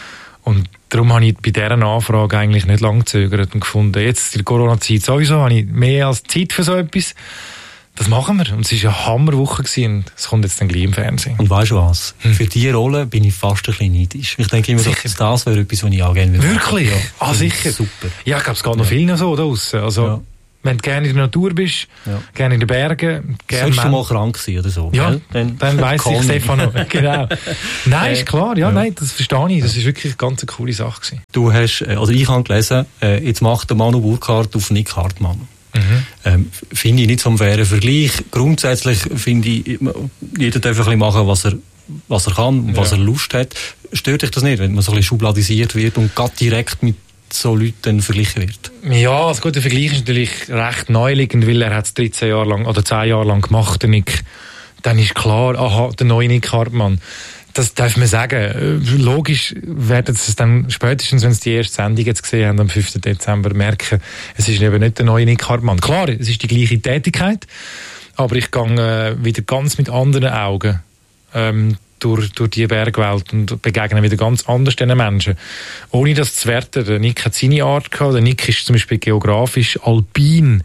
Speaker 4: Und darum habe ich bei dieser Anfrage eigentlich nicht lange gezögert und gefunden, jetzt in der Corona-Zeit sowieso habe ich mehr als Zeit für so etwas. Das machen wir. Und es war eine Hammerwoche gewesen und es kommt jetzt dann gleich im Fernsehen.
Speaker 1: Und weißt du was?
Speaker 4: Hm.
Speaker 1: Für diese Rolle bin ich fast ein bisschen neidisch. Ich denke immer, so, das wäre etwas, was ich auch gerne würde.
Speaker 4: Wirklich? Ja. Ah, sicher.
Speaker 1: Super.
Speaker 4: Ja, ich glaube, es geht noch ja. vielen so da draussen. Also, ja. Wenn du gerne in der Natur bist, ja. gerne in den Bergen, gerne...
Speaker 1: Sollst du mal krank sein oder so?
Speaker 4: Ja,
Speaker 1: gell? dann,
Speaker 4: dann weiss ich Stefano. Genau. Nein, ist klar, ja, ja, nein, das verstehe ich. Das war wirklich eine ganz coole Sache gewesen.
Speaker 1: Du hast, also ich habe gelesen, jetzt macht der Manu Burkhardt auf Nick Hartmann.
Speaker 4: Mhm.
Speaker 1: Ähm, finde ich nicht so einen fairen Vergleich. Grundsätzlich finde ich, jeder darf ein bisschen machen, was er, was er kann und ja. was er Lust hat. Stört dich das nicht, wenn man so ein bisschen schubladisiert wird und gerade direkt mit so Leuten verglichen wird?
Speaker 4: Ja, also gut, der Vergleich ist natürlich recht naheliegend, weil er hat es dreizehn Jahre lang oder zehn Jahre lang gemacht, der Nick. Dann ist klar, aha, der neue Nick Hartmann. Das darf man sagen. Logisch werden sie es dann spätestens, wenn sie die erste Sendung jetzt gesehen haben, am fünften Dezember, merken, es ist eben nicht der neue Nick Hartmann. Klar, es ist die gleiche Tätigkeit, aber ich gehe äh, wieder ganz mit anderen Augen ähm, durch, durch die Bergwelt und begegne wieder ganz anders diesen Menschen. Ohne das zu werten, der Nick hat seine Art gehabt. Der Nick ist zum Beispiel geografisch alpin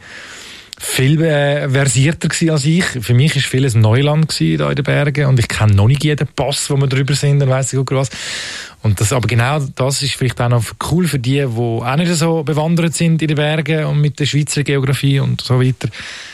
Speaker 4: viel äh, versierter gewesen als ich. Für mich war vieles Neuland gewesen, da in den Bergen und ich kenne noch nicht jeden Pass, wo wir drüber sind, dann weiss ich auch was. Und das, aber genau das ist vielleicht auch noch cool für die, die auch nicht so bewandert sind in den Bergen und mit der Schweizer Geografie und so weiter.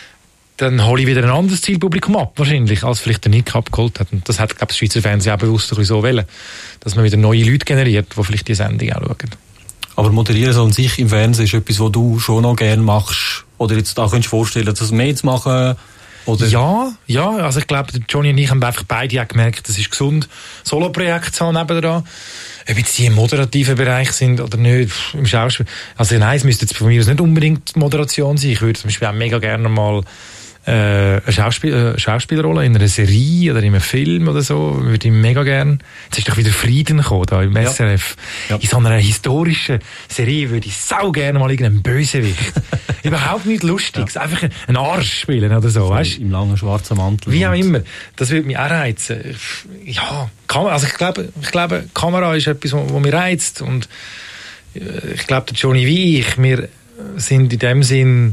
Speaker 4: Dann hole ich wieder ein anderes Zielpublikum ab, wahrscheinlich, als vielleicht der Nick abgeholt hat. Und das hat, glaube ich, das Schweizer Fernsehen auch bewusst ein bisschen so wollen, dass man wieder neue Leute generiert, die vielleicht die Sendung auch schauen.
Speaker 1: Aber moderieren so an sich im Fernsehen ist etwas, was du schon noch gerne machst? Oder jetzt da könntest du dir vorstellen, das mehr zu machen? Oder? Ja,
Speaker 4: ja, also ich glaube, Johnny und ich haben einfach beide auch gemerkt, es ist gesund, Solo-Projekte zu haben nebenan. Ob jetzt die im moderativen Bereich sind oder nicht, im Schauspiel. Also nein, es müsste jetzt von mir aus nicht unbedingt Moderation sein. Ich würde zum Beispiel auch mega gerne mal äh, eine, Schauspiel, äh, Schauspielrolle in einer Serie oder in einem Film oder so, würde ich mega gerne. Jetzt ist doch wieder Frieden gekommen, da im S R F. Ja. In so einer historischen Serie würde ich sau gerne mal irgendeinen Bösewicht. Überhaupt nichts Lustiges. Ja. Einfach einen Arsch spielen oder so, weißt?
Speaker 1: Im langen schwarzen Mantel.
Speaker 4: Wie auch immer. Das würde mich auch reizen. Ja, also ich glaube, ich glaube, Kamera ist etwas, was mich reizt und ich glaube, der Johnny wie ich, wir sind in dem Sinn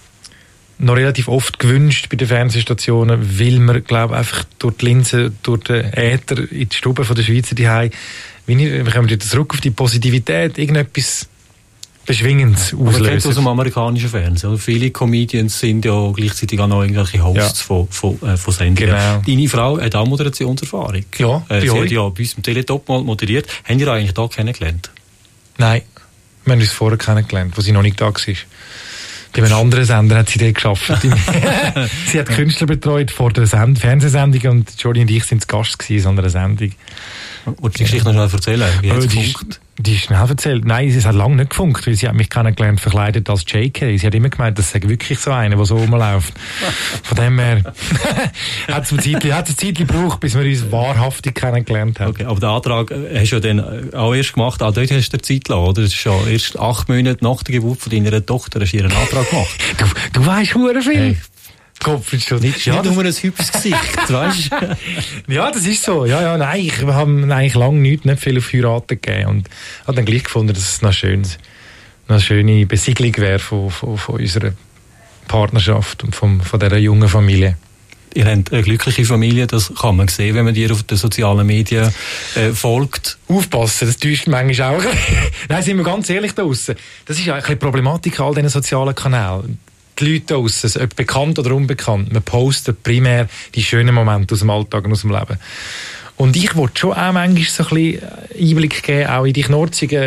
Speaker 4: noch relativ oft gewünscht bei den Fernsehstationen, weil wir, glaube einfach durch die Linse, durch den Äther in die Stube von der Schweizer Zuhause, wir kommen wieder zurück auf die Positivität, irgendetwas Beschwingendes
Speaker 1: ja, auslösen. Man kennt aus dem amerikanischen Fernsehen. Also viele Comedians sind ja gleichzeitig auch noch irgendwelche Hosts ja. von, von, äh, von Sendungen. Genau. Deine Frau hat auch Moderationserfahrung.
Speaker 4: Ja,
Speaker 1: äh, Sie
Speaker 4: hat
Speaker 1: ja bei uns im Teletop mal moderiert. Haben ihr eigentlich da kennengelernt?
Speaker 4: Nein, wir haben uns vorher kennengelernt, wo sie noch nicht da war. Bei einem anderen Sender hat sie dort gearbeitet. Sie hat Künstler betreut vor der Send- Fernsehsendung und Johnny und ich waren zu Gast in so einer Sendung.
Speaker 1: Wolltest du die Geschichte noch schnell erzählen? Wie hat es gefunkt?
Speaker 4: Die ist schnell erzählt. Nein, es hat lange nicht gefunkt, weil sie hat mich kennengelernt verkleidet als J K. Sie hat immer gemeint, das sei wirklich so einer, der so rumläuft. Von dem her hat es ein Zeitchen gebraucht, bis wir uns wahrhaftig kennengelernt haben.
Speaker 1: Okay, aber den Antrag hast du ja dann auch erst gemacht, auch dort hast du dir Zeit gelassen, oder? Das ist schon erst acht Monate nach der Geburt von deiner Tochter hast du ihren Antrag gemacht.
Speaker 4: du, du weisst verdammt viel. Hey.
Speaker 1: Kopf ist schon nicht, ja, nur ein hübsches Gesicht, weißt du?
Speaker 4: Ja, das ist so. Ja, ja, nein, ich, wir haben eigentlich lange nicht, nicht viel auf Heiraten gegeben und habe dann gleich gefunden, dass es noch schön, eine schöne Besiegelung wäre von, von, von unserer Partnerschaft und von, von dieser jungen Familie.
Speaker 1: Ihr habt eine glückliche Familie, das kann man sehen, wenn man dir auf den sozialen Medien äh, folgt.
Speaker 4: Aufpassen, das täuscht manchmal auch. Nein, sind wir ganz ehrlich da draussen. Das ist ja eine Problematik an all diesen sozialen Kanälen. Die Leute da draussen, ob bekannt oder unbekannt, man postet primär die schönen Momente aus dem Alltag und aus dem Leben. Und ich wollte schon auch manchmal so ein bisschen Einblick geben, auch in die knorzigen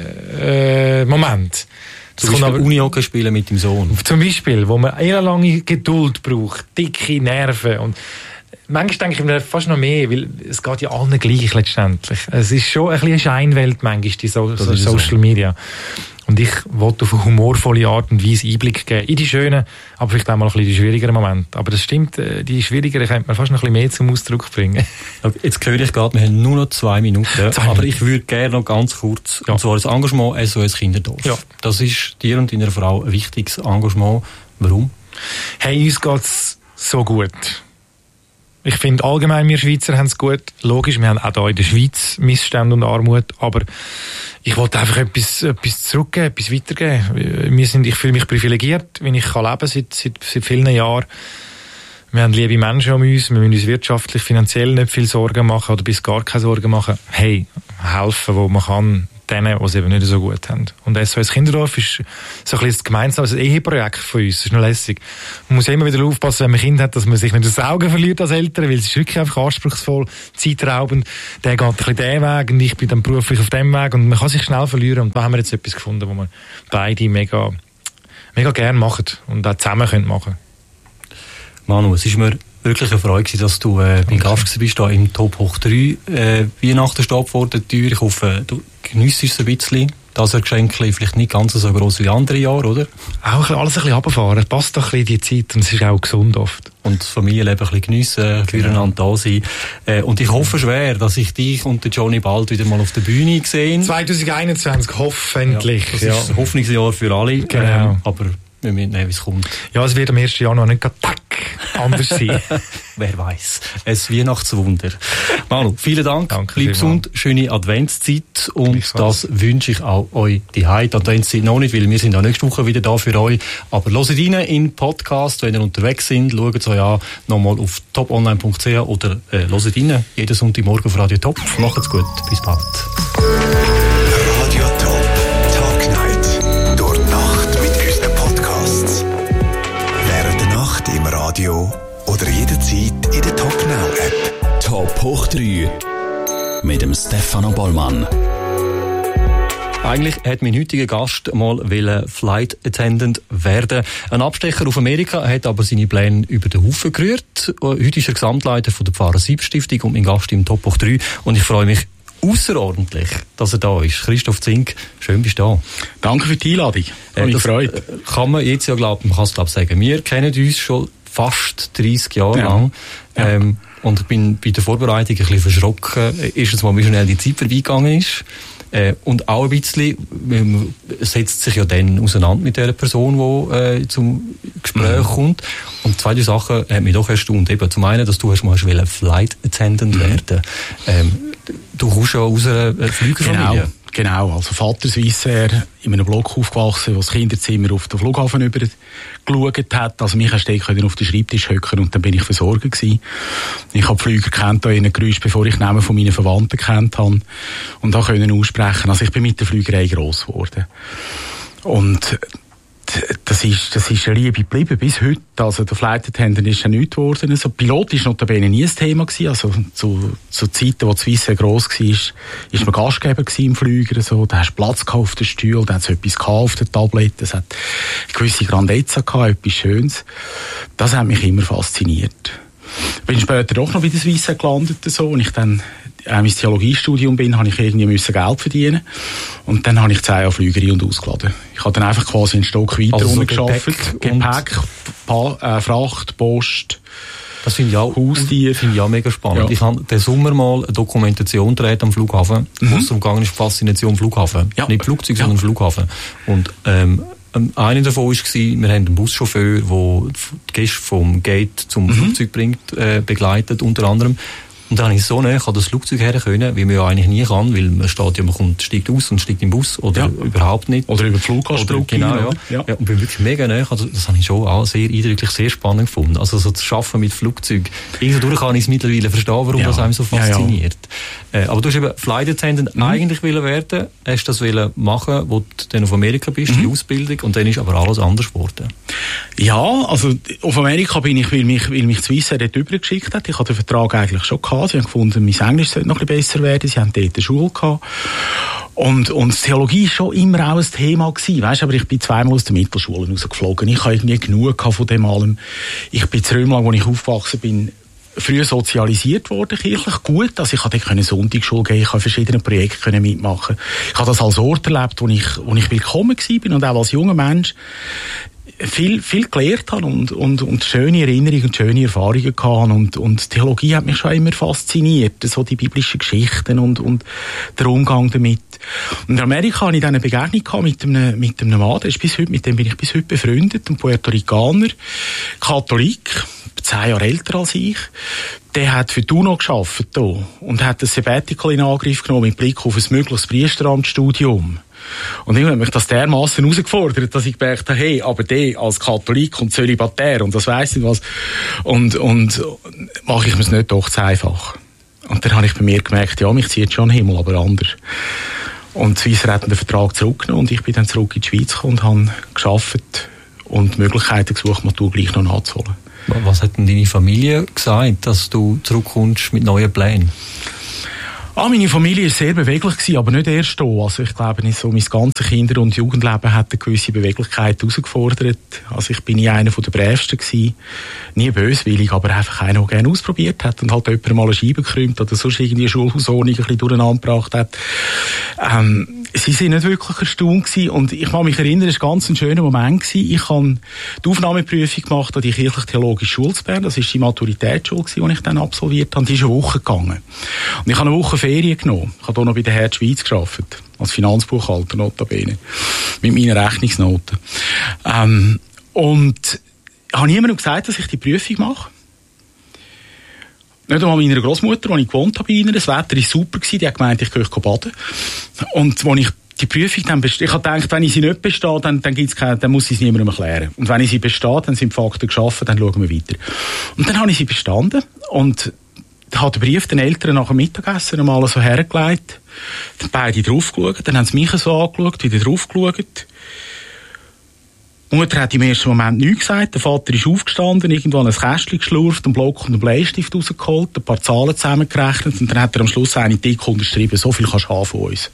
Speaker 4: äh, Momente.
Speaker 1: Zum Beispiel aber Unihockey spielen mit dem Sohn.
Speaker 4: Zum Beispiel, wo man eine lange Geduld braucht, dicke Nerven und manchmal denke ich mir fast noch mehr, weil es geht ja allen gleich letztendlich. Es ist schon ein bisschen eine Scheinwelt manchmal, die so, so Social so. Media. Und ich wollte auf eine humorvolle Art und Weise Einblick geben in die schönen, aber vielleicht auch mal ein bisschen die schwierigeren Momente. Aber das stimmt, die schwierigeren könnte man fast noch ein bisschen mehr zum Ausdruck bringen.
Speaker 1: Jetzt höre ich gerade, wir haben nur noch zwei Minuten, zwei aber Minuten. Ich würde gerne noch ganz kurz, ja. und zwar das Engagement S O S Kinderdorf. Ja. Das ist dir und deiner Frau ein wichtiges Engagement. Warum?
Speaker 4: Hey, uns geht's so gut. Ich finde allgemein, wir Schweizer haben es gut. Logisch, wir haben auch hier in der Schweiz Missstände und Armut, aber ich wollte einfach etwas, etwas zurückgeben, etwas weitergeben. Wir sind, ich fühle mich privilegiert, wenn ich kann leben seit, seit, seit vielen Jahren. Wir haben liebe Menschen um uns, wir müssen uns wirtschaftlich, finanziell nicht viel Sorgen machen oder bis gar keine Sorgen machen. Hey, helfen, wo man kann, denen, die es eben nicht so gut haben. Und S O S Kinderdorf ist so ein bisschen gemeinsam ein Eheprojekt von uns. Das ist noch lässig. Man muss immer wieder aufpassen, wenn man Kinder hat, dass man sich nicht aus den Augen verliert als Eltern, weil es ist wirklich einfach anspruchsvoll, zeitraubend. Der geht ein bisschen den Weg und ich bin dann beruflich auf dem Weg und man kann sich schnell verlieren. Und da haben wir jetzt etwas gefunden, wo wir beide mega, mega gerne machen und auch zusammen können machen.
Speaker 1: Manu, es ist mir wirklich eine Freude gewesen, dass du äh, mein Gast bist, da im Top Hoch drei. Äh, Weihnachten steht vor der Tür. Ich hoffe, du geniesst es ein bisschen. Das Geschenk vielleicht nicht ganz so gross wie andere Jahre, oder?
Speaker 4: Auch alles ein bisschen runterfahren. Passt doch ein bisschen die Zeit und es ist auch gesund oft.
Speaker 1: Und das Familienleben ein bisschen geniessen, füreinander da sein. Äh, und ich hoffe schwer, dass ich dich und den Johnny bald wieder mal auf der Bühne sehe.
Speaker 4: zwanzig einundzwanzig, hoffentlich.
Speaker 1: Ja, das ja. ist ein Hoffnungsjahr für alle.
Speaker 4: Genau.
Speaker 1: Ähm, aber wir müssen nehmen, wie es kommt.
Speaker 4: Ja, es wird am ersten Januar nicht gerade tack anders sein.
Speaker 1: Wer weiß. Ein Weihnachtswunder. Manu, vielen Dank.
Speaker 4: Danke.
Speaker 1: Bleib gesund, schöne Adventszeit und das wünsche ich auch euch die Heide. Adventszeit noch nicht, weil wir sind auch nächste Woche wieder da für euch. Aber hört rein in den Podcast, wenn ihr unterwegs seid. Schaut es euch an, nochmal auf top online punkt c h oder äh, hört rein. Jeden Sonntagmorgen auf Radio Top. Macht's gut. Bis bald.
Speaker 3: Radio Top. Tag Night. Durch die Nacht mit unseren Podcasts. Während der Nacht im Radio oder jederzeit in der Top Now App. Top Hoch drei mit dem Stefano Bollmann.
Speaker 1: Eigentlich hat mein heutiger Gast mal Flight Attendant werden. Ein Abstecher auf Amerika hat aber seine Pläne über den Haufen gerührt. Heute ist er Gesamtleiter von der Pfarrer-Sieb-Stiftung und mein Gast im Top Hoch drei. Und ich freue mich außerordentlich, dass er da ist. Christoph Zink, schön bist du da.
Speaker 5: Danke für die Einladung.
Speaker 1: Äh, das freut. Kann man jetzt ja glauben, man kann es glaube sagen. Wir kennen uns schon fast dreissig Jahre ja. lang. Ja. Ähm, und ich bin bei der Vorbereitung ein bisschen verschrocken. Erstens mal, wie schnell die Zeit vorbeigegangen ist. Äh, und auch ein bisschen, man setzt sich ja dann auseinander mit der Person, die äh, zum Gespräch mhm. kommt. Und zwei Sachen haben mich doch erstaunt. Eben, zum einen, dass du hast mal Flight Attendant mhm. werden. Ähm, du kommst ja aus einer Flügerfamilie.
Speaker 5: Genau. Genau, also Vater Swissair, in einem Block aufgewachsen, wo das Kinderzimmer auf den Flughafen über geschaut hat. Also mich hast du auf den Schreibtisch hocken und dann bin ich Versorger gewesen. Ich habe Flüger kennt, da in Geräusch, bevor ich Namen von meinen Verwandten kennt habe und da können aussprechen. Also ich bin mit der Flügerei gross geworden. Und das ist, das ist eine Liebe geblieben bis heute. Also der Flight Attendant ist ja nichts geworden. Also Pilot ist notabene nie ein Thema gewesen. Also zu, zu Zeiten, wo die Swissair gross war, ist man Gastgeber gewesen im Flüger. So. Da hast du Platz gehabt auf den Stuhl, da hat es etwas gehabt auf der Tablette. Es hat eine gewisse Grandezza gehabt, etwas Schönes. Das hat mich immer fasziniert. Bin später doch noch bei der Swissair gelandet, so, und ich dann äh, mein Theologiestudium bin, habe ich irgendwie müssen Geld verdienen. Und dann habe ich zehn Jahre Flügerei und ausgeladen. Ich habe dann einfach quasi einen Stock weiter also so gearbeitet. Gepäck, Gepäck pa- äh, Fracht, Post.
Speaker 1: Das finde ich auch, Haustier. Finde ich auch mega spannend. Ja. Ich habe den Sommer mal eine Dokumentation gedreht am Flughafen, mhm. wo es darum ging, ist Faszination Flughafen. Ja. Nicht Flugzeug, ja. sondern Flughafen. Und, ähm, einer davon war, wir haben einen Buschauffeur, der die Gäste vom Gate zum mhm. Flugzeug bringt, äh, begleitet, unter anderem. Und dann habe ich so näher an das Flugzeug her können, wie man ja eigentlich nie kann, weil man steht ja, man kommt, steigt aus und steigt im Bus, oder ja. überhaupt nicht.
Speaker 5: Oder über die Fluggastbrücke.
Speaker 1: Genau, ja. Ja. ja. Und bin wirklich mega näher. Also, das habe ich schon auch sehr eindrücklich, sehr spannend gefunden. Also, so zu arbeiten mit Flugzeug. Irgendwo kann ich es mittlerweile verstehen, warum ja. das einem so fasziniert. Ja, ja. Äh, aber du hast eben Flight Attendant mhm. eigentlich wollen werden, hast das wollen machen, wo du dann auf Amerika bist, mhm. die Ausbildung, und dann ist aber alles anders geworden.
Speaker 5: Ja, also, auf Amerika bin ich, weil mich, weil mich Swissair dort übergeschickt hat. Ich hatte den Vertrag eigentlich schon gehabt. Sie haben gefunden, mein Englisch sollte noch ein bisschen besser werden. Sie haben dort eine Schule gehabt. Und, und Theologie war schon immer auch ein Thema gewesen, weißt, aber ich bin zweimal aus der Mittelschule rausgeflogen. Ich habe irgendwie genug von dem allem. Ich bin zu Römlang, wo ich aufgewachsen bin, früh sozialisiert worden, kirchlich gut. Also ich konnte dort Sonntagsschule gehen, ich konnte verschiedene Projekte mitmachen. Ich habe das als Ort erlebt, wo ich, wo ich willkommen war und auch als junger Mensch viel, viel gelernt habe und, und, und schöne Erinnerungen und schöne Erfahrungen gehabt. Und, und Theologie hat mich schon immer fasziniert, so die biblischen Geschichten und, und der Umgang damit. Und in Amerika hatte ich dann eine Begegnung gehabt mit einem, mit einem Mann, der ist bis heute, mit dem bin ich bis heute befreundet, ein Puerto Ricaner, Katholik, zehn Jahre älter als ich. Der hat für die UNO gearbeitet hier und hat ein Sabbatical in Angriff genommen mit Blick auf ein mögliches Priesteramtsstudium. Und ich habe mich das dermassen herausgefordert, dass ich gedacht habe, hey, aber der als Katholik und Zölibatär und das weiss nicht was. Und, und mache ich mir es nicht doch zu einfach. Und dann habe ich bei mir gemerkt, ja, mich zieht schon an den Himmel, aber anders. Und Swissair hat den Vertrag zurückgenommen und ich bin dann zurück in die Schweiz gekommen und habe gearbeitet und Möglichkeiten gesucht, Matur gleich noch nachzuholen.
Speaker 1: Was hat denn deine Familie gesagt, dass du zurückkommst mit neuen Plänen?
Speaker 5: Ah, meine Familie war sehr beweglich gewesen, aber nicht erst hier. Also ich glaube, nicht so mein ganzes Kinder- und Jugendleben hat eine gewisse Beweglichkeit herausgefordert. Also ich bin nie einer der Brävsten gewesen. Nie böswillig, aber einfach einer, der gerne ausprobiert hat und halt jemand mal eine Scheibe gekrümmt oder sonst irgendwie eine Schulhausordnung ein bisschen durcheinander gebracht hat. Ähm, sie sind nicht wirklich erstaunt gewesen und ich kann mich erinnern, es war ganz ein schöner Moment gewesen. Ich habe die Aufnahmeprüfung gemacht an die kirchlich-theologische Schule zu Bern. Das war die Maturitätsschule, die ich dann absolviert habe. Die ist eine Woche gegangen. Und ich habe eine Woche Ferien genommen. Ich habe hier noch bei der Herz Schweiz gearbeitet. Als Finanzbuchhalter, notabene. Mit meinen Rechnungsnoten. Ähm, und ich habe niemandem gesagt, dass ich die Prüfung mache. Nicht einmal meiner Großmutter, wo ich gewohnt habe bei ihnen. Das Wetter war super gewesen. Die hat gemeint, ich gehe baden. Und als ich die Prüfung dann bestehe, ich habe gedacht, wenn ich sie nicht bestehe, dann, dann gibt's keine, dann muss ich es niemandem erklären. Und wenn ich sie bestehe, dann sind die Fakten geschaffen, dann schauen wir weiter. Und dann habe ich sie bestanden. Und hat der Brief den Eltern nach dem Mittagessen einmal so hergelegt, dann beide draufgeschaut, dann haben sie mich so angeschaut, wieder draufgeschaut. Die Mutter hat im ersten Moment nichts gesagt, der Vater ist aufgestanden, irgendwann ein Kästchen geschlurft, einen Block und einen Bleistift rausgeholt, ein paar Zahlen zusammengerechnet und dann hat er am Schluss eine dick unterschrieben, so viel kannst du haben von uns.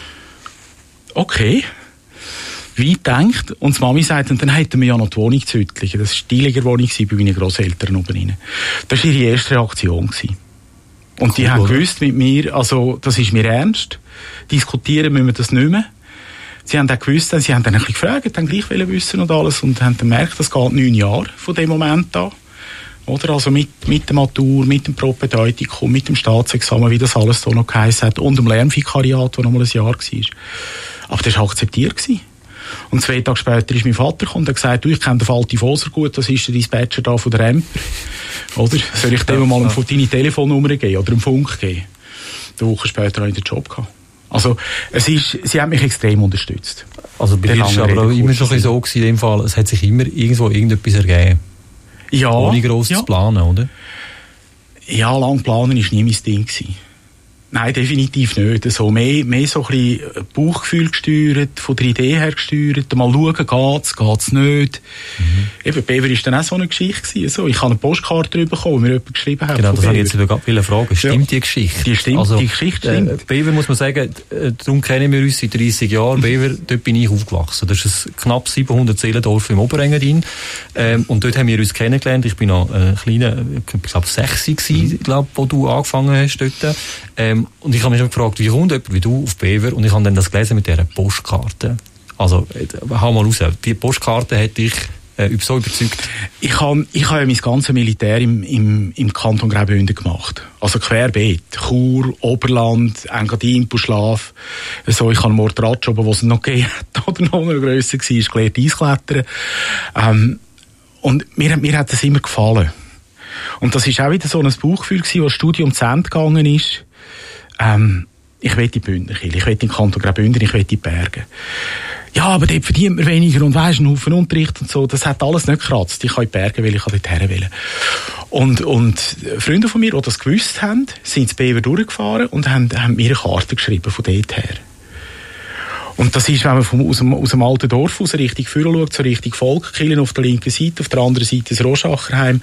Speaker 5: Okay. Wie denkt, und die Mami sagt, und dann hätten wir ja noch die Wohnung zu Hüttlichen. Das war die Wohnung bei meinen Grosseltern oben rein. Das war ihre erste Reaktion gewesen. Und cool, die haben oder? gewusst mit mir, also, das ist mir ernst. Diskutieren müssen wir das nicht mehr. Sie haben dann gewusst, sie haben dann ein bisschen gefragt, dann gleich wissen und alles, und haben dann gemerkt, das geht neun Jahre von dem Moment an. Oder? Also mit, mit der Matur, mit dem Propedeutikum, mit dem Staatsexamen, wie das alles so noch geheißen hat, und dem Lernvikariat, das noch mal ein Jahr war. Aber das war akzeptiert gewesen. Und zwei Tage später ist mein Vater gekommen und hat gesagt, du, ich kenne den Fall Tifoser gut, das ist der Dispatcher da von der Emper. Oder? Soll ich dem ja, mal ja. deine Telefonnummer geben oder einen Funk geben? Eine Woche später habe ich den Job gehabt. Also, es ist, sie haben mich extrem unterstützt.
Speaker 1: Also, bei dir ist aber auch immer schon so gewesen, in dem Fall, es hat sich immer irgendwo irgendetwas ergeben.
Speaker 5: Ja.
Speaker 1: Ohne gross ja. zu planen, oder?
Speaker 5: Ja, lang planen war nie mein Ding gewesen. Nein, definitiv nicht. So, mehr, mehr so ein bisschen Bauchgefühl gesteuert, von der Idee her gesteuert, mal schauen, geht's, geht's nicht. Mhm. Eben, Bever war dann auch so eine Geschichte gewesen. So, ich habe eine Postkarte bekommen, wo mir jemand geschrieben hat.
Speaker 1: Genau, das habe ich jetzt gerade viele Fragen. Stimmt ja. die Geschichte?
Speaker 5: Die stimmt,
Speaker 1: also,
Speaker 5: die Geschichte stimmt.
Speaker 1: Äh, Bever muss man sagen, äh, darum kennen wir uns seit dreissig Jahren. Bever, dort bin ich aufgewachsen. Das ist ein knapp siebenhundert Seelendorf im Oberengadin. Ähm, und dort haben wir uns kennengelernt. Ich bin noch ein kleiner, ich glaube, sechs gewesen, mhm. glaube, wo du angefangen hast dort. Ähm, Und ich habe mich gefragt, wie kommt jemand wie du auf Bever? Und ich habe dann das gelesen mit dieser Postkarte. Also, hau mal raus. Die Postkarte hat dich äh, so überzeugt. Ich habe ich hab ja mein ganzes Militär im, im, im Kanton Graubünden gemacht. Also querbeet. Chur, Oberland, Engadin, Buschlaf. So, ich habe einen Mordradjob, wo es noch gegeben hat, oder noch grösser war, gelernt Eisklettern. Ähm, und mir, mir hat das immer gefallen. Und das war auch wieder so ein Bauchgefühl gewesen, als das Studium zu Ende gegangen ist. Ähm, ich will die Bündnerkirche, ich will den Kanton Graubünden, ich will die Berge. Ja, aber dort verdient man weniger und weisst, einen Haufen Unterricht und so, das hat alles nicht gekratzt. Ich kann in die Berge wählen, ich kann dort her wählen. Und, und Freunde von mir, die das gewusst haben, sind ins Bever durchgefahren und haben, haben mir eine Karte geschrieben von dort her. Und das ist, wenn man vom, aus, dem, aus dem alten Dorf aus Richtung Führer schaut, so Richtung Volkskirchen auf der linken Seite, auf der anderen Seite das Roschacherheim,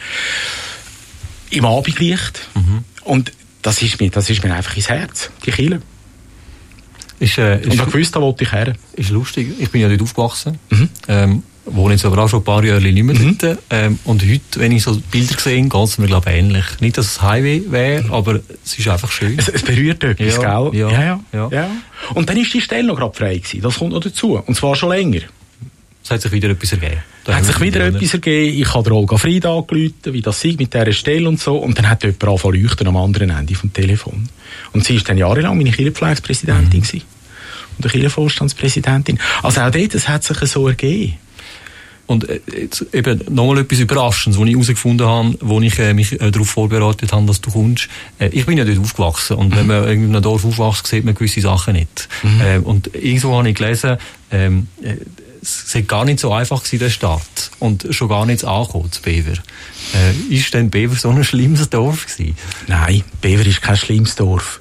Speaker 1: im Abendlicht. Mhm. Und das ist, mir, das ist mir einfach ins Herz, die Kirche. Ist, äh, ist, und ich wusste, da wollte ich her. Ist lustig. Ich bin ja dort aufgewachsen. Mhm. Ähm, wohne jetzt aber auch schon ein paar Jahre nicht mehr
Speaker 5: Mhm.
Speaker 1: dort. Ähm, und heute, wenn ich so Bilder sehe, geht es mir, glaube ich, ähnlich. Nicht, dass es Highway wäre, mhm. aber es ist einfach schön.
Speaker 5: Es, es berührt etwas,
Speaker 1: Ja,
Speaker 5: gell?
Speaker 1: ja,
Speaker 5: ja, ja,
Speaker 1: ja.
Speaker 5: ja. Und dann ist die Stelle noch gerade frei gewesen. Das kommt noch dazu. Und zwar schon länger.
Speaker 1: Es hat sich wieder etwas ergeben. Da
Speaker 5: Hat
Speaker 1: haben
Speaker 5: sich
Speaker 1: wir
Speaker 5: wieder
Speaker 1: gelernt.
Speaker 5: etwas ergeben. Ich habe Olga Frieda angerufen, wie das sei mit dieser Stelle und so. Und dann hat jemand angefangen zu leuchten am anderen Ende vom Telefon. Und sie ist dann jahrelang meine Kirchenpflegepräsidentin gewesen. Und eine Kirchenvorstandspräsidentin. Also auch dort, es hat sich so ergeben.
Speaker 1: Und äh, jetzt eben nochmal etwas Überraschendes, was ich herausgefunden habe, wo ich äh, mich äh, darauf vorbereitet habe, dass du kommst. Äh, ich bin ja dort aufgewachsen und mhm. wenn man in einem Dorf aufwächst, sieht man gewisse Sachen nicht. Mhm. Äh, und irgendwo habe ich gelesen, ähm, äh, es war gar nicht so einfach gewesen, der Start. Und schon gar nicht angekommen, zu Bever. Äh, ist denn Bever so ein schlimmes Dorf gewesen?
Speaker 5: Nein, Bever ist kein schlimmes Dorf.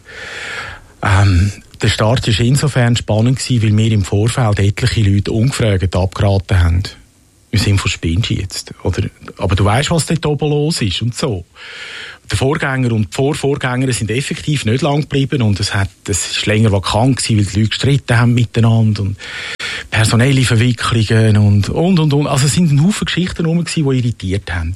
Speaker 5: Ähm, der Start war insofern spannend gewesen, weil wir im Vorfeld etliche Leute ungefragt abgeraten haben. Wir sind von Spinnst jetzt. Oder, aber du weißt, was dort oben los ist und so. Der Vorgänger und die Vorvorgänger sind effektiv nicht lang geblieben und es hat, es ist länger vakant gewesen, weil die Leute gestritten haben miteinander und personelle Verwicklungen und, und, und, und. Also es sind ein Haufen Geschichten herum gewesen, die irritiert haben.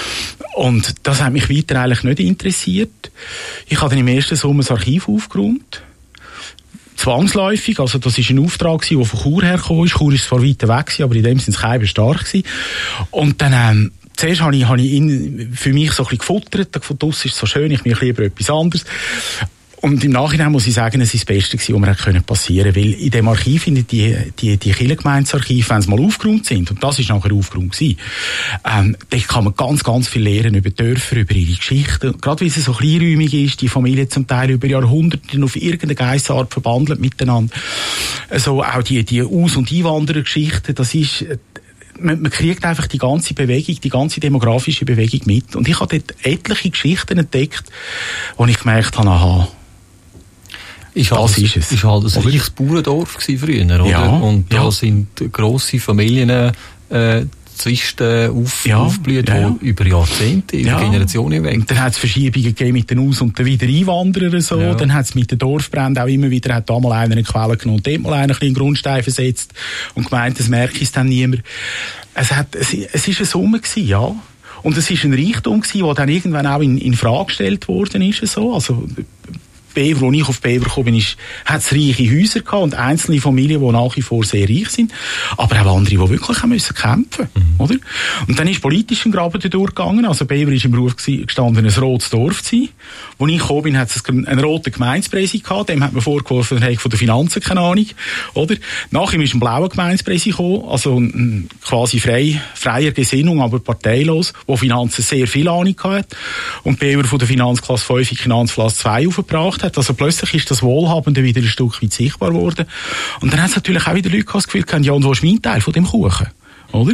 Speaker 5: Und das hat mich weiter eigentlich nicht interessiert. Ich habe dann im ersten Sommer das Archiv aufgeräumt. Zwangsläufig, also das war ein Auftrag, der von Chur hergekommen ist. Chur war zwar weiter weg, aber in dem sind es stark gewesen. Und dann, ähm, zuerst habe ich, habe ich ihn für mich so ein bisschen gefuttert. Gefunden, das ist so schön, ich bin lieber etwas anderes. Und im Nachhinein muss ich sagen, es ist das Beste gewesen, was mir passieren konnte. Weil in dem Archiv, in die, die, die Kirchengemeindearchive, wenn sie mal aufgeräumt sind, und das ist nachher aufgeräumt gewesen, ähm, da kann man ganz, ganz viel lernen über Dörfer, über ihre Geschichten. Gerade weil es so kleinräumig ist, die Familie zum Teil über Jahrhunderte auf irgendeine Geissart verbandelt miteinander. Also auch die, die Aus- und Einwanderergeschichten, das ist, man, man kriegt einfach die ganze Bewegung, die ganze demografische Bewegung mit. Und ich habe dort etliche Geschichten entdeckt, wo ich gemerkt habe, aha,
Speaker 1: Ist
Speaker 5: das
Speaker 1: halt,
Speaker 5: ist es.
Speaker 1: Ist halt ein
Speaker 5: Oder?
Speaker 1: reiches Bauerndorf gewesen früher, oder?
Speaker 5: Ja,
Speaker 1: und da
Speaker 5: ja.
Speaker 1: sind grosse Familien äh, zwischen auf,
Speaker 5: Ja,
Speaker 1: aufgeblüht,
Speaker 5: ja, ja.
Speaker 1: die über Jahrzehnte, über
Speaker 5: Ja.
Speaker 1: Generationen hinweg.
Speaker 5: Und dann hat es Verschiebungen gegeben mit den Aus- und den Wiedereinwanderern. So.
Speaker 1: Ja.
Speaker 5: Dann hat es mit den Dorfbränden auch immer wieder, hat da mal einer eine Quelle genommen und dort mal einer ein bisschen Grundstein versetzt und gemeint, das merke ich dann niemand. Es, hat, es, es ist eine Summe gewesen, ja. Und es ist ein Reichtum gewesen, der dann irgendwann auch in, in Frage gestellt worden ist. So. Also, Bever, als ich auf Bever gekommen bin, hat es reiche Häuser gehabt und einzelne Familien, die nach wie vor sehr reich sind. Aber auch andere, die wirklich haben müssen kämpfen, mhm. oder? Und dann ist politisch ein Graben durchgegangen. Also Bever ist im Beruf gestanden, ein rotes Dorf zu sein. Als ich gekommen bin, hat es einen roten Gemeindepräsident gehabt. Dem hat man vorgeworfen, er hätte von den Finanzen keine Ahnung, oder? Nach ihm ist ein blauer Gemeindepräsident gekommen, also ein, quasi frei, freier Gesinnung, aber parteilos, der Finanzen sehr viel Ahnung hatte. Und Bever von der Finanzklasse fünf in Finanzklasse zwei aufgebracht hat. Also plötzlich ist das Wohlhabende wieder ein Stück weit sichtbar geworden. Und dann hat es natürlich auch wieder Leute das Gefühl gehabt, ja, und wo ist mein Teil von dem Kuchen? Oder?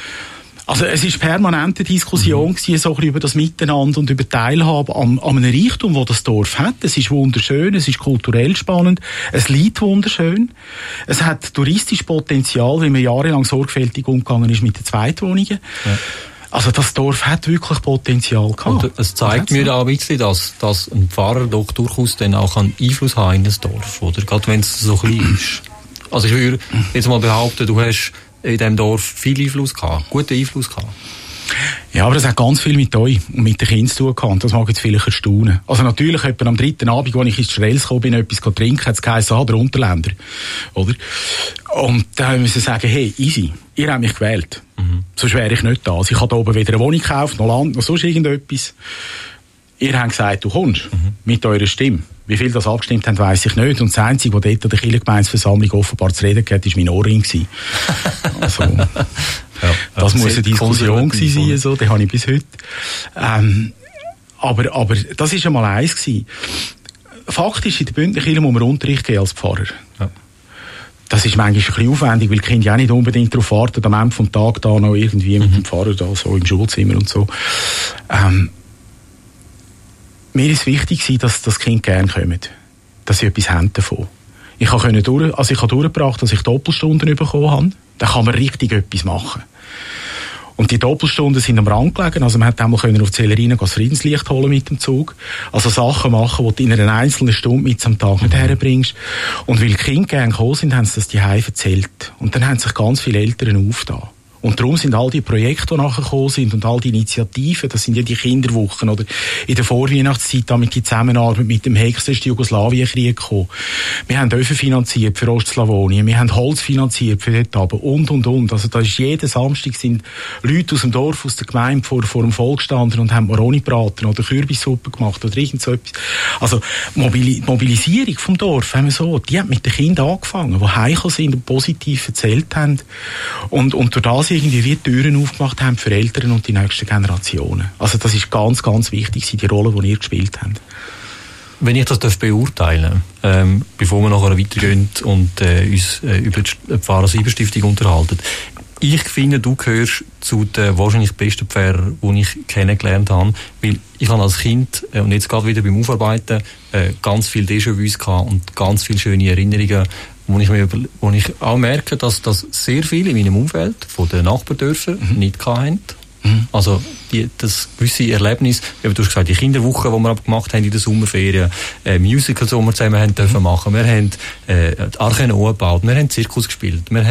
Speaker 5: Also es ist permanente Diskussion mhm. gewesen, so ein bisschen über das Miteinander und über Teilhabe an, an einem Reichtum, das das Dorf hat. Es ist wunderschön, es ist kulturell spannend, es liegt wunderschön. Es hat touristisches Potenzial, weil man jahrelang sorgfältig umgegangen ist mit den Zweitwohnungen. Ja. Also das Dorf hat wirklich Potenzial gehabt.
Speaker 1: Und es zeigt mir auch ein bisschen, dass, dass ein Pfarrer doch durchaus dann auch einen Einfluss haben in das Dorf, oder? Gerade wenn es so klein ist. Also ich würde jetzt mal behaupten, du hast in diesem Dorf viel Einfluss gehabt, guten Einfluss gehabt.
Speaker 5: Ja, aber das hat ganz viel mit euch und mit den Kindern zu tun gehabt. Das mag jetzt vielleicht erstaunen. Also natürlich, etwa am dritten Abend, als ich ins Strels gekommen bin, etwas trinken, hat es geheißen, ah, der Unterländer. Oder? Und dann müssen wir sagen, hey, easy, ihr habt mich gewählt. Mhm. Sonst wäre ich nicht da. Also ich habe da oben weder eine Wohnung gekauft, noch Land, noch sonst irgendetwas. Ihr habt gesagt, du kommst, mhm. mit eurer Stimme. Wie viel das abgestimmt haben, weiss ich nicht. Und das Einzige, was dort an der Kirchengemeindeversammlung offenbar zu reden gehabt, ist mein Ohrring gewesen. Also, ja, das muss eine Diskussion gewesen sein, so, die habe ich bis heute. Ähm, aber, aber, das war einmal eins gewesen. Faktisch in der Bündnerkirche muss man Unterricht geben als Pfarrer. Ja. Das ist manchmal ein bisschen aufwendig, weil die Kinder ja nicht unbedingt darauf warten, am Ende vom Tag da noch irgendwie mhm. mit dem Pfarrer da, so im Schulzimmer und so. Ähm, Mir ist wichtig, dass das Kind gerne kommt. Dass sie etwas haben davon. Ich habe durch, also ich habe durchgebracht, dass ich Doppelstunden bekommen habe. Dann kann man richtig etwas machen. Und die Doppelstunden sind am Rand gelegen. Also man hat auch mal auf die Zellerine das Friedenslicht holen mit dem Zug. Also Sachen machen, die du in einer einzelnen Stunde mit am Tag nicht herbringst. Und weil die Kinder gerne gekommen sind, haben sie das die Hause erzählt. Und dann haben sich ganz viele Eltern aufgetan. Und darum sind all die Projekte, die nachher gekommen sind und all die Initiativen, das sind ja die Kinderwochen oder in der Vorweihnachtszeit damit die Zusammenarbeit mit dem härtesten Jugoslawienkrieg gekommen. Wir haben Öfen finanziert für Ostslawonien, wir haben Holz finanziert für dort oben und, und, und. Also da ist jeden Samstag sind Leute aus dem Dorf, aus der Gemeinde vor, vor dem Volk gestanden und haben Maroni gebraten oder Kürbissuppe gemacht oder irgend so etwas. Also Mobili- Mobilisierung vom Dorf, haben wir so, die hat mit den Kindern angefangen, die heimgekommen sind und positiv erzählt haben und, und durch das irgendwie wie Türen aufgemacht haben für Eltern und die nächsten Generationen. Also das ist ganz, ganz wichtig, die Rolle, die ihr gespielt habt.
Speaker 1: Wenn ich das darf beurteilen, ähm, bevor wir nachher weitergehen und äh, uns äh, über die Pfarrer-Sieber-Stiftung unterhalten, ich finde, du gehörst zu den wahrscheinlich besten Pfarrern, die ich kennengelernt habe, weil ich habe als Kind äh, und jetzt gerade wieder beim Aufarbeiten äh, ganz viel Déjà-vus gehabt und ganz viele schöne Erinnerungen, wo ich, mir, wo ich auch merke, dass das sehr viele in meinem Umfeld von den Nachbardörfern mhm. nicht hatten. Mhm. Also die, das gewisse Erlebnis, du hast gesagt, die Kinderwoche, die wir gemacht haben in der Sommerferien, äh, Musicals, die wir zusammen haben dürfen machen, wir haben äh, die Arche Noah gebaut, wir haben Zirkus gespielt, wir